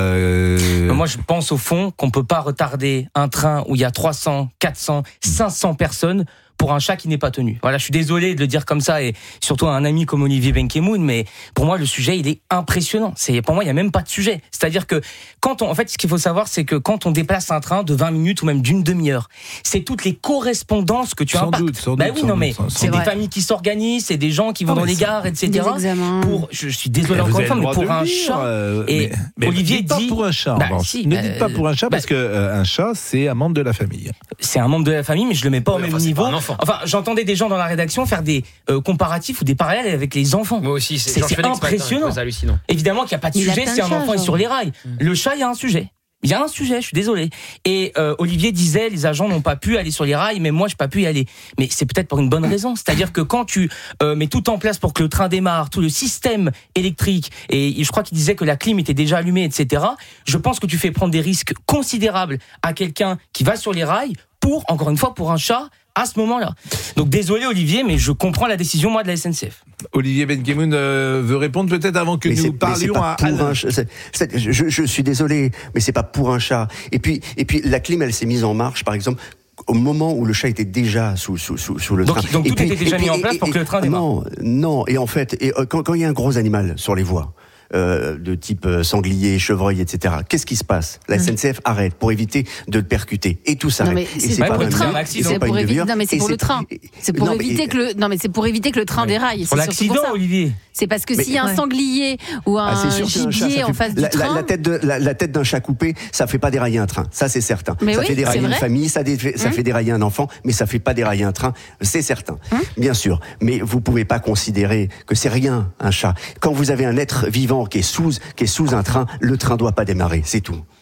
S19: Euh...
S1: Moi, je pense au fond qu'on peut pas retarder un train où il y a trois cents, quatre cents, cinq cents personnes pour un chat qui n'est pas tenu. Voilà, je suis désolé de le dire comme ça, et surtout à un ami comme Olivier Benkemoun, mais pour moi, le sujet, il est impressionnant. C'est, pour moi, il n'y a même pas de sujet. C'est-à-dire que quand on, en fait, ce qu'il faut savoir, c'est que quand on déplace un train de vingt minutes ou même d'une demi-heure, c'est toutes les correspondances que tu
S19: sans
S1: impactes.
S19: Doute, sans
S1: bah
S19: doute,
S1: oui,
S19: sans
S1: non, mais
S19: doute,
S1: c'est des familles qui s'organisent, c'est des gens qui vont
S19: non,
S1: dans les gares, et cetera. Pour, je, je suis désolé encore une fois, mais pour un
S19: dire,
S1: chat,
S19: euh,
S1: et
S19: mais, mais
S1: Olivier
S19: dites pas
S1: dit,
S19: pour un chat,
S1: bah,
S19: en
S1: si,
S19: ne
S1: bah,
S19: dites pas pour un chat
S1: bah,
S19: parce que euh, un chat, c'est un membre de la famille.
S1: C'est un membre de la famille, mais je le mets pas
S2: ouais,
S1: au même
S2: enfin,
S1: niveau.
S2: Enfin,
S1: j'entendais des gens dans la rédaction faire des euh, comparatifs ou des parallèles avec les enfants.
S2: Moi aussi, c'est,
S1: c'est, c'est impressionnant.
S2: C'est hallucinant.
S1: Évidemment qu'il n'y a pas de sujet si un enfant est sur les rails.
S2: Mmh.
S1: Le chat, il y a un sujet. Il y a un sujet, je suis désolé. Et euh, Olivier disait, les agents n'ont pas pu aller sur les rails, mais moi, je n'ai pas pu y aller. Mais c'est peut-être pour une bonne raison. C'est-à-dire que quand tu euh, mets tout en place pour que le train démarre, tout le système électrique, et je crois qu'il disait que la clim était déjà allumée, et cetera, je pense que tu fais prendre des risques considérables à quelqu'un qui va sur les rails pour, encore une fois, pour un chat, à ce moment-là. Donc désolé Olivier, mais je comprends la décision moi de la S N C F.
S19: Olivier Benkemoun euh, veut répondre peut-être avant que
S8: mais
S19: nous parlions à
S8: un ch- c'est, c'est, je, je suis désolé, mais c'est pas pour un chat. Et puis, et puis la clim, elle s'est mise en marche, par exemple, au moment où le chat était déjà sous, sous, sous, sous le
S1: donc,
S8: train.
S1: Donc
S8: et
S1: tout
S8: puis,
S1: était déjà
S8: et,
S1: mis
S8: et,
S1: en place
S8: et,
S1: pour
S8: et,
S1: que le train démarre.
S8: Non, non. Et en fait, et, quand, quand il y a un gros animal sur les voies, Euh, de type euh, sanglier, chevreuil, et cetera. Qu'est-ce qui se passe? La S N C F arrête pour éviter de le percuter et tout s'arrête.
S22: Non, mais c'est, c'est pas pour le train. C'est pour éviter. Non mais c'est pour le train. C'est pour éviter que le. Non mais c'est pour éviter que le train déraille.
S1: Pour l'accident, Olivier.
S22: C'est parce que s'il y a un sanglier ou un
S8: ah,
S22: gibier en face du
S8: la,
S22: train,
S8: la, la tête de la, la tête d'un chat coupé, ça fait pas dérailler un train. Ça c'est certain.
S22: Mais
S8: ça
S22: oui,
S8: fait dérailler une
S22: vrai.
S8: famille, ça, dé, ça hum. fait dérailler un enfant, mais ça fait pas dérailler un train. C'est certain. Hum. Bien sûr. Mais vous pouvez pas considérer que c'est rien un chat. Quand vous avez un être vivant qui est sous qui est sous un train, le train doit pas démarrer, c'est tout.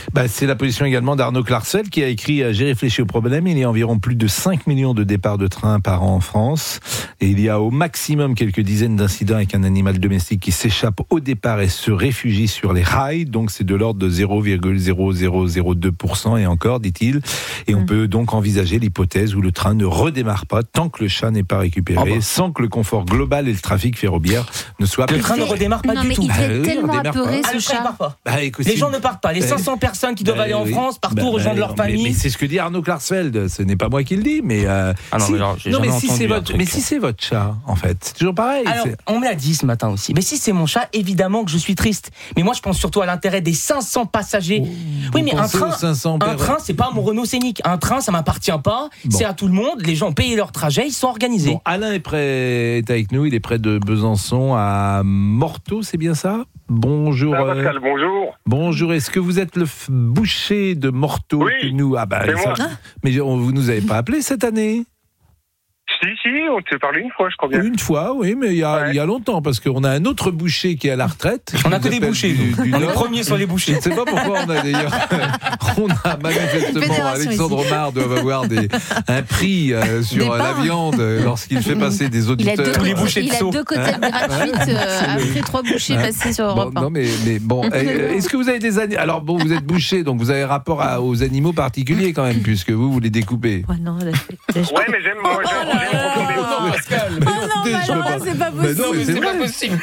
S19: Bah, c'est la position également d'Arnaud Clarcel qui a écrit « J'ai réfléchi au problème, il y a environ plus de cinq millions de départs de train par an en France et il y a au maximum quelques dizaines d'incidents avec un animal domestique qui s'échappe au départ et se réfugie sur les rails, donc c'est de l'ordre de zéro virgule zéro zéro zéro deux pour cent et encore, dit-il, et on mmh. peut donc envisager l'hypothèse où le train ne redémarre pas tant que le chat n'est pas récupéré, oh bah. sans que le confort global et le trafic ferroviaire ne soient
S1: Le train ne redémarre pas
S22: non,
S1: du
S22: mais
S1: tout.
S22: Il est
S19: bah,
S22: tellement
S19: oui,
S22: apeuré
S1: ah,
S22: ce
S1: le train
S22: chat.
S1: part pas.
S19: Bah, écoute,
S1: les gens ne partent pas. Les
S19: bah,
S1: cinq cents personnes qui doivent bah, aller en
S19: oui.
S1: France partent
S19: bah,
S1: rejoindre
S19: bah,
S1: leur famille.
S19: Mais, mais c'est ce que dit Arnaud Klarsfeld. Ce n'est pas moi qui le dis, mais euh,
S1: ah non,
S19: si,
S1: mais, genre, j'ai
S19: non, mais
S1: jamais
S19: si c'est votre,
S1: truc.
S19: mais si c'est votre chat, en fait, c'est toujours pareil.
S1: Alors,
S19: c'est...
S1: on me l'a dit ce matin aussi. Mais si c'est mon chat, évidemment que je suis triste. Mais moi, je pense surtout à l'intérêt des cinq cents passagers.
S19: Oh,
S1: oui, mais un train,
S19: cinq cents
S1: un train, c'est pas mon Renault Scénic. Un train, ça m'appartient pas. Bon. C'est à tout le monde. Les gens payent leur trajet, ils sont organisés.
S19: Bon, Alain est près, est avec nous. Il est près de Besançon à Morteau, c'est bien ça? Bonjour.
S2: Ah, Pascal,
S19: euh...
S2: bonjour.
S19: Bonjour. Est-ce que vous êtes le f- boucher de Morteau
S2: oui,
S19: que nous Ah bah,
S2: c'est
S19: ça...
S2: moi.
S19: Mais on, vous nous avez pas appelé cette année?
S2: Si, si, on s'est parlé une fois, je crois bien.
S19: Une fois, oui, mais il y a,
S2: ouais.
S19: il y a longtemps, parce qu'on a un autre boucher qui est à la retraite.
S1: On a que des bouchers,
S19: du,
S1: nous.
S19: du
S1: on est premiers sur les bouchers.
S19: Je ne sais pas pourquoi on a d'ailleurs. On a manifestement, Alexandre ici. Omar doit avoir des, un prix euh, sur euh, la viande lorsqu'il fait passer des auditeurs.
S22: Il a deux,
S1: tous les bouchers
S22: il
S1: de
S22: a
S1: saut.
S22: deux côtelettes gratuites euh, après trois bouchées passées sur Europe
S19: bon, non, mais, mais bon, est-ce que vous avez des animaux? Alors bon, vous êtes boucher, donc vous avez rapport à, aux animaux particuliers quand même, puisque vous, vous les découpez.
S22: Ouais, non, là,
S2: ouais, mais j'aime, moi, j'aime, j'aime profondément.
S1: Pascal.
S22: Oh non, bah non, là, c'est pas possible.
S1: Mais non, mais c'est, c'est pas possible.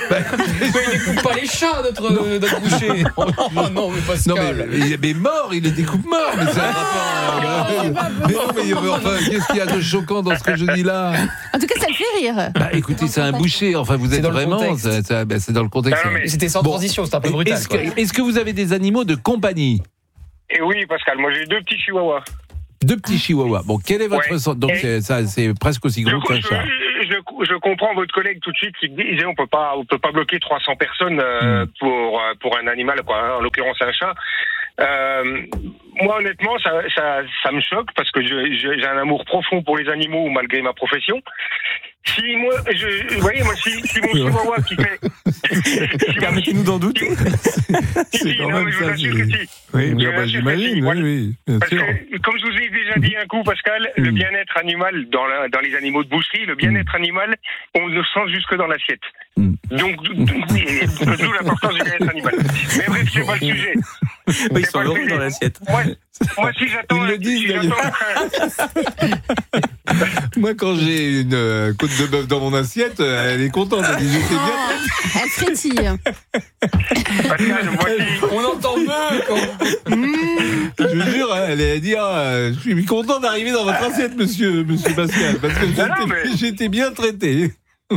S1: Il découpe pas les chats, notre, notre boucher. Oh non, mais Pascal.
S19: Non, mais, mais, mais mort, il les découpe morts. Mais c'est un rapport. Euh, mais non, mais, mais enfin, qu'est-ce qu'il y a de choquant dans ce que je dis là?
S22: En tout cas, ça le fait rire.
S19: Bah écoutez, c'est un boucher. Enfin, vous êtes vraiment. C'est, c'est, bah, c'est dans le contexte.
S2: Non, mais...
S1: C'était sans bon. transition, c'est un peu brutal.
S19: Est-ce que, est-ce que vous avez des animaux de compagnie?
S2: Et oui, Pascal, moi j'ai deux petits chihuahuas.
S19: Deux petits chihuahuas. Bon, quel est votre
S2: ouais.
S19: sens? Donc, c'est, ça, c'est presque aussi gros qu'un chat.
S2: Je, je comprends votre collègue tout de suite qui disait on peut pas on peut pas bloquer trois cents personnes euh, mmh. pour pour un animal, quoi, en l'occurrence un chat. Euh, moi honnêtement ça, ça ça me choque parce que je, je, j'ai un amour profond pour les animaux malgré ma profession. Si moi, je, vous voyez, moi, si, si mon chihuahua qui fait... si
S19: Permettez-nous d'en douter.
S2: Si, si, non, mais je vous assure que si.
S19: Oui, mais bah, j'imagine, oui, oui, bien
S2: Parce
S19: sûr.
S2: que, comme je vous ai déjà dit un coup, Pascal, mm. le bien-être animal, dans, la, dans les animaux de boucherie, le bien-être mm. animal, on le sent jusque dans l'assiette. Mm. Donc, d'où l'importance du bien-être animal. Mais bref, c'est pas le sujet.
S1: Oui, ils sont heureux dans l'assiette.
S2: Moi, moi, si j'attends...
S19: Ils le disent, si j'attends... Moi, quand j'ai une euh, côte de bœuf dans mon assiette, euh, elle est contente. Elle dit, j'étais bien.
S22: Oh, elle frétille.
S2: Pascal, moi, si...
S1: On entend peu quand...
S19: Je vous jure, hein, elle a dit, ah, je suis content d'arriver dans votre assiette, monsieur, monsieur Pascal, parce que j'étais, non, mais... j'étais bien traité.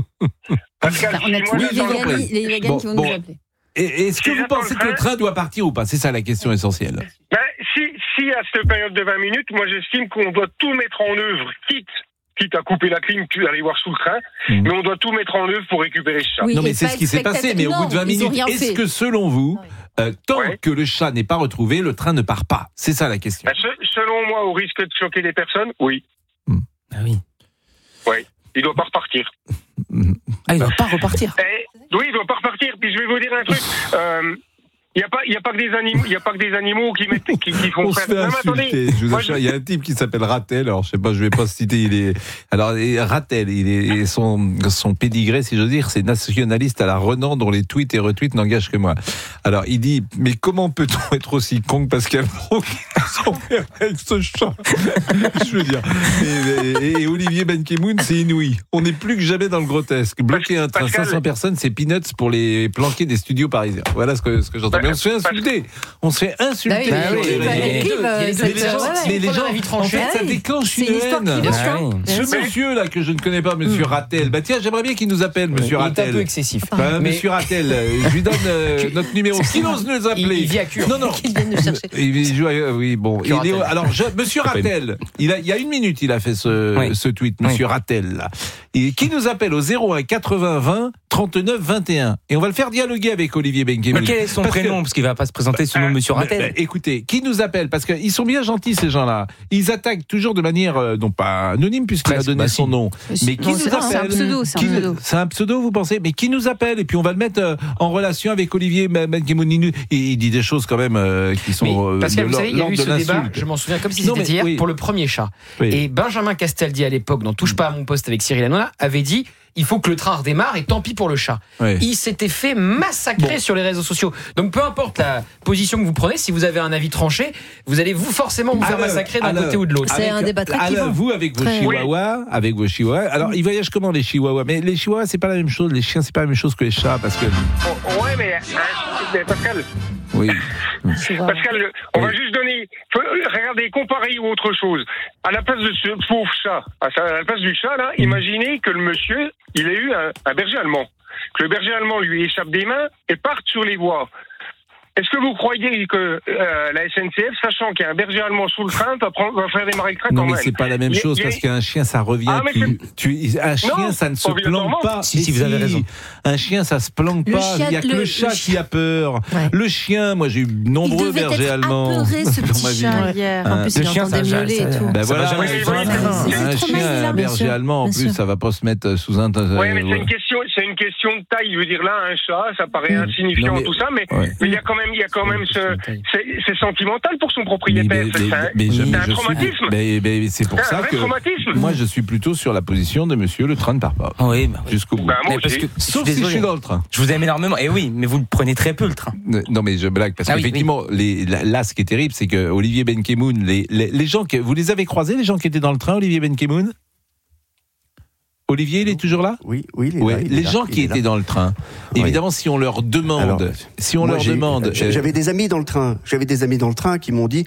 S2: Pascal,
S22: on a tous les véganes, les véganes
S19: bon,
S22: qui vont
S19: bon.
S22: nous appeler.
S19: Et est-ce que si vous pensez que le train doit partir ou pas? C'est ça la question essentielle.
S2: Ben, si, si à cette période de vingt minutes, moi j'estime qu'on doit tout mettre en œuvre, quitte, quitte à couper la clim, puis aller voir sous le train, mmh. mais on doit tout mettre en œuvre pour récupérer ce chat.
S22: Oui,
S19: non, mais c'est ce qui s'est passé, mais au bout de vingt minutes, est-ce que selon vous, euh, tant ouais. que le chat n'est pas retrouvé, le train ne part pas? C'est ça la question.
S2: Ben, se, selon moi, au risque de choquer des personnes, oui.
S19: Mmh.
S1: Ah oui.
S2: Oui, il doit pas repartir.
S1: Ah, il doit pas repartir.
S2: Eh, oui, il doit pas repartir. Puis je vais vous dire un truc. Euh, Il n'y a pas, il y a pas que des animaux, il y a pas que des animaux qui mettent, qui, qui font
S19: on
S2: faire.
S19: Se fait
S2: non, mais attendez.
S19: Je vous assure, il y a un type qui s'appelle Rattel. Alors, je sais pas, je vais pas se citer. Il est, alors, Rattel, il est, son, son pédigré, si j'ose dire, c'est nationaliste à la Renan, dont les tweets et retweets n'engagent que moi. Alors, il dit, mais comment peut-on être aussi con que Pascal Pro s'en faire avec ce chat? Je veux dire. Et, et, et Olivier Benkemoun, c'est inouï. On n'est plus que jamais dans le grotesque. Bloquer un train cinq cents personnes, c'est peanuts pour les planquer des studios parisiens. Voilà ce que, ce que j'entends. Mais on se fait insulter. On se fait insulter.
S22: Bah oui,
S19: sur
S22: bah,
S19: les
S22: clip,
S19: mais les gens, mais les gens, en fait, ça déclenche une haine. Ce monsieur là que je ne connais pas, Monsieur Rattel. Bah tiens, j'aimerais bien qu'il nous appelle, Monsieur Rattel.
S1: Il est un peu excessif.
S19: Bah, mais... Monsieur Rattel, je lui donne euh, notre numéro. Qui ose nous appeler?
S1: Il vit à Cure.
S19: Non, non.
S22: Il vient nous chercher.
S19: Il joue. À... Oui, bon. Il est... Alors, je... Monsieur Rattel, il a, il y a une minute, il a fait ce, oui. ce tweet, Monsieur oui. Rattel. Là. Et qui nous appelle au zéro un quatre-vingts vingt trente-neuf vingt et un. Et on va le faire dialoguer avec Olivier Benkemoun.
S1: Mais quel est son
S19: Parce
S1: prénom?
S19: que,
S1: Parce qu'il va pas se présenter sous le nom de Monsieur Rattel.
S19: Bah, bah, écoutez, qui nous appelle? Parce qu'ils sont bien gentils, ces gens-là. Ils attaquent toujours de manière, euh, non pas anonyme, puisqu'il
S1: Bah,
S19: a donné
S1: bah,
S19: son
S1: si.
S19: nom. Mais qui
S22: Non,
S19: nous
S22: c'est-
S19: appelle?
S22: c'est un pseudo, c'est un
S19: Qui-
S22: pseudo.
S19: C'est un pseudo, vous pensez? Mais qui nous appelle? Et puis on va le mettre euh, en relation avec Olivier Benkemoun. Il, il dit des choses quand même euh, qui sont.
S6: Mais,
S19: euh,
S6: Pascal,
S19: de
S6: vous savez, il y a
S19: l'ordre
S6: eu
S19: de
S6: ce débat,
S19: l'insulte.
S6: je m'en souviens comme si
S19: Non,
S6: c'était
S19: mais
S6: hier,
S19: oui.
S6: pour le premier chat.
S19: Oui.
S6: Et Benjamin Castaldi, à l'époque, dans Touche pas à mon poste avec Cyril Hanouna, avait dit il faut que le train redémarre et tant pis pour le chat.
S19: Oui.
S6: Il s'était fait massacrer
S19: Bon.
S6: sur les réseaux sociaux. Donc peu importe la position que vous prenez, si vous avez un avis tranché, vous allez vous forcément vous faire
S19: Alors,
S6: massacrer d'un
S19: alors,
S6: côté ou de l'autre.
S22: C'est
S19: avec-
S22: un débat très
S19: alors,
S22: clivant.
S19: vous, avec vos
S22: Très-
S19: chihuahuas, avec vos chihuahuas. Alors, ils voyagent comment, les chihuahuas? Mais les chihuahuas, c'est pas la même chose. Les chiens, c'est pas la même chose que les chats, parce que.
S2: Oh, ouais, mais, euh, mais Pascal,
S19: Oui.
S2: Pascal, le- on va juste donner, faut- regardez, comparer ou autre chose. À la place de ce pauvre chat, à sa- à la place du chat, là, imaginez que le monsieur, il a eu un, un berger allemand. Que le berger allemand lui échappe des mains et parte sur les voies. Est-ce que vous croyez que euh, la S N C F, sachant qu'il y a un berger allemand sous le train, va, prendre, va faire démarrer le train
S19: Non,
S2: quand
S19: mais
S2: même?
S19: c'est pas la même
S2: Il y a-
S19: chose,
S2: il y a-
S19: parce qu'un chien, ça revient.
S2: Ah, mais
S19: tu, tu- un chien,
S2: Non,
S19: ça ne se
S2: obligatoirement.
S19: planque pas.
S1: Si, si,
S19: Et
S1: vous avez raison.
S19: Un chien, ça se planque
S22: Le
S19: pas.
S22: chien-
S19: Il y a que
S22: le-
S19: le,
S22: le
S19: chat
S22: chien-
S19: qui a peur.
S22: Ouais.
S19: Le chien, moi, j'ai eu
S22: Il
S19: nombreux
S22: devait
S19: bergers
S22: être
S19: allemands.
S22: apeuré, ce
S19: dans
S22: petit
S19: ma vie.
S22: chat, hier. En
S19: Hein.
S22: plus,
S1: Le
S22: il
S1: chien,
S22: entendait
S1: ça-
S22: miauler
S1: ça-
S22: et tout.
S19: Ben
S1: Ça
S19: voilà,
S1: va jamais
S2: Oui,
S1: se faire
S2: oui,
S1: un train.
S2: oui.
S19: un
S22: C'est
S19: chien,
S22: traumatisant,
S19: un
S22: bien
S19: berger
S22: sûr,
S19: allemand, en
S22: bien
S19: plus,
S22: sûr.
S19: ça va pas se mettre sous un.
S2: Oui, mais c'est
S19: euh,
S2: une question, c'est une question de taille. Je veux dire, là, un chat, ça paraît
S19: Mm.
S2: insignifiant,
S19: Non, mais-
S2: tout ça, mais
S19: ouais.
S2: mais il y a quand même, il y a quand même ce, c'est, c'est sentimental pour son
S19: Mais,
S2: propriétaire.
S19: mais-
S2: c'est,
S19: mais-
S2: un,
S19: mais je-
S2: c'est
S19: mais
S2: un
S19: je suis-
S2: traumatisme.
S19: mais- mais c'est pour
S2: C'est un
S19: ça
S2: vrai
S19: que
S2: traumatisme.
S19: moi je suis plutôt sur la position de monsieur le train ne part pas.
S1: Oui, bah oui.
S19: Jusqu'au bout.
S2: Bah, moi
S1: Mais parce
S2: aussi.
S1: que, je suis
S19: Sauf si je
S1: désolé.
S19: suis dans le train.
S1: Je vous aime énormément. Et oui, mais vous le prenez très peu le train.
S19: Non mais je blague parce
S1: Ah oui,
S19: qu'effectivement les, là, là, ce qui est terrible c'est que Olivier Benkemoun, les, les, les gens que vous les avez croisés, les gens qui étaient dans le train, Olivier Benkemoun. Olivier, il est toujours là?
S8: Oui, oui, il est
S19: Ouais,
S8: là, il est
S19: les
S8: là,
S19: gens
S8: il
S19: qui
S8: est là.
S19: étaient dans le train,
S8: Oui.
S19: évidemment, si on leur demande,
S8: Alors,
S19: si on
S8: moi,
S19: leur
S8: j'ai-
S19: demande,
S8: j'ai-
S19: euh,
S8: j'avais des amis dans le train. J'avais des amis dans le train qui m'ont dit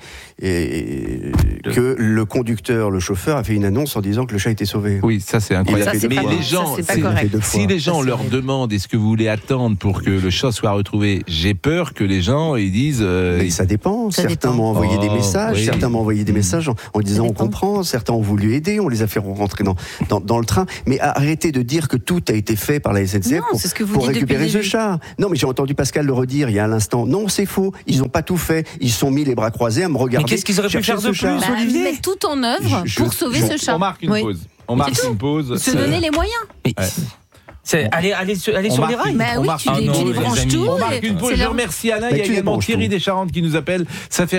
S8: et, que le conducteur, le chauffeur, a fait une annonce en disant que le chat était sauvé.
S19: oui, ça c'est incroyable.
S8: Ça, c'est
S19: Mais
S8: pas-
S19: les
S8: ça,
S19: gens,
S22: c'est pas
S19: c'est-
S22: correct.
S8: fait deux
S19: si
S8: fois.
S19: les gens
S22: Ça,
S19: leur
S22: c'est-
S19: demandent est-ce que vous voulez attendre pour que le chat soit retrouvé, j'ai peur que les gens ils disent. euh,
S8: Mais ça dépend.
S22: Ça
S8: certains
S22: dépend.
S8: m'ont envoyé des
S19: Oh,
S8: messages,
S19: oui.
S8: certains m'ont envoyé des messages en, en disant on
S22: dépend.
S8: comprend, certains ont voulu aider, on les a fait rentrer dans, dans, dans le train. Mais arrêtez de dire que tout a été fait par la S N C F
S22: Non,
S8: pour,
S22: c'est ce que vous
S8: pour
S22: dites
S8: récupérer
S22: depuis
S8: ce
S22: le début.
S8: chat. Non, mais j'ai entendu Pascal le redire il y a un instant. Non, c'est faux. Ils n'ont pas tout fait. Ils se sont mis les bras croisés à me regarder.
S1: Mais qu'est-ce qu'ils auraient pu
S8: chercher
S1: faire
S8: ce
S1: de
S8: chat.
S1: plus,
S22: Bah,
S1: Olivier
S22: mettre tout en œuvre
S8: Je- je-
S22: pour sauver
S8: je-
S22: ce chat.
S19: On marque une
S22: Oui.
S19: pause. On marque
S22: C'est tout.
S19: une pause.
S22: Se donner les moyens.
S1: Mais c'est aller, aller, sur- aller
S19: On
S1: sur les
S19: marque
S1: rails.
S19: une-
S22: Bah
S19: on
S22: oui,
S19: marque
S22: tu
S1: Ah
S22: les,
S1: non,
S22: tu les
S1: les
S22: branches
S1: amis.
S22: tout.
S19: On marque
S22: et
S19: une pause.
S22: c'est
S19: Je
S22: leur-
S19: remercie Alain.
S8: Mais
S19: Il y a
S8: tu les
S19: également
S8: branches
S19: Thierry
S8: tout.
S19: Descharentes qui nous appelle. Ça fait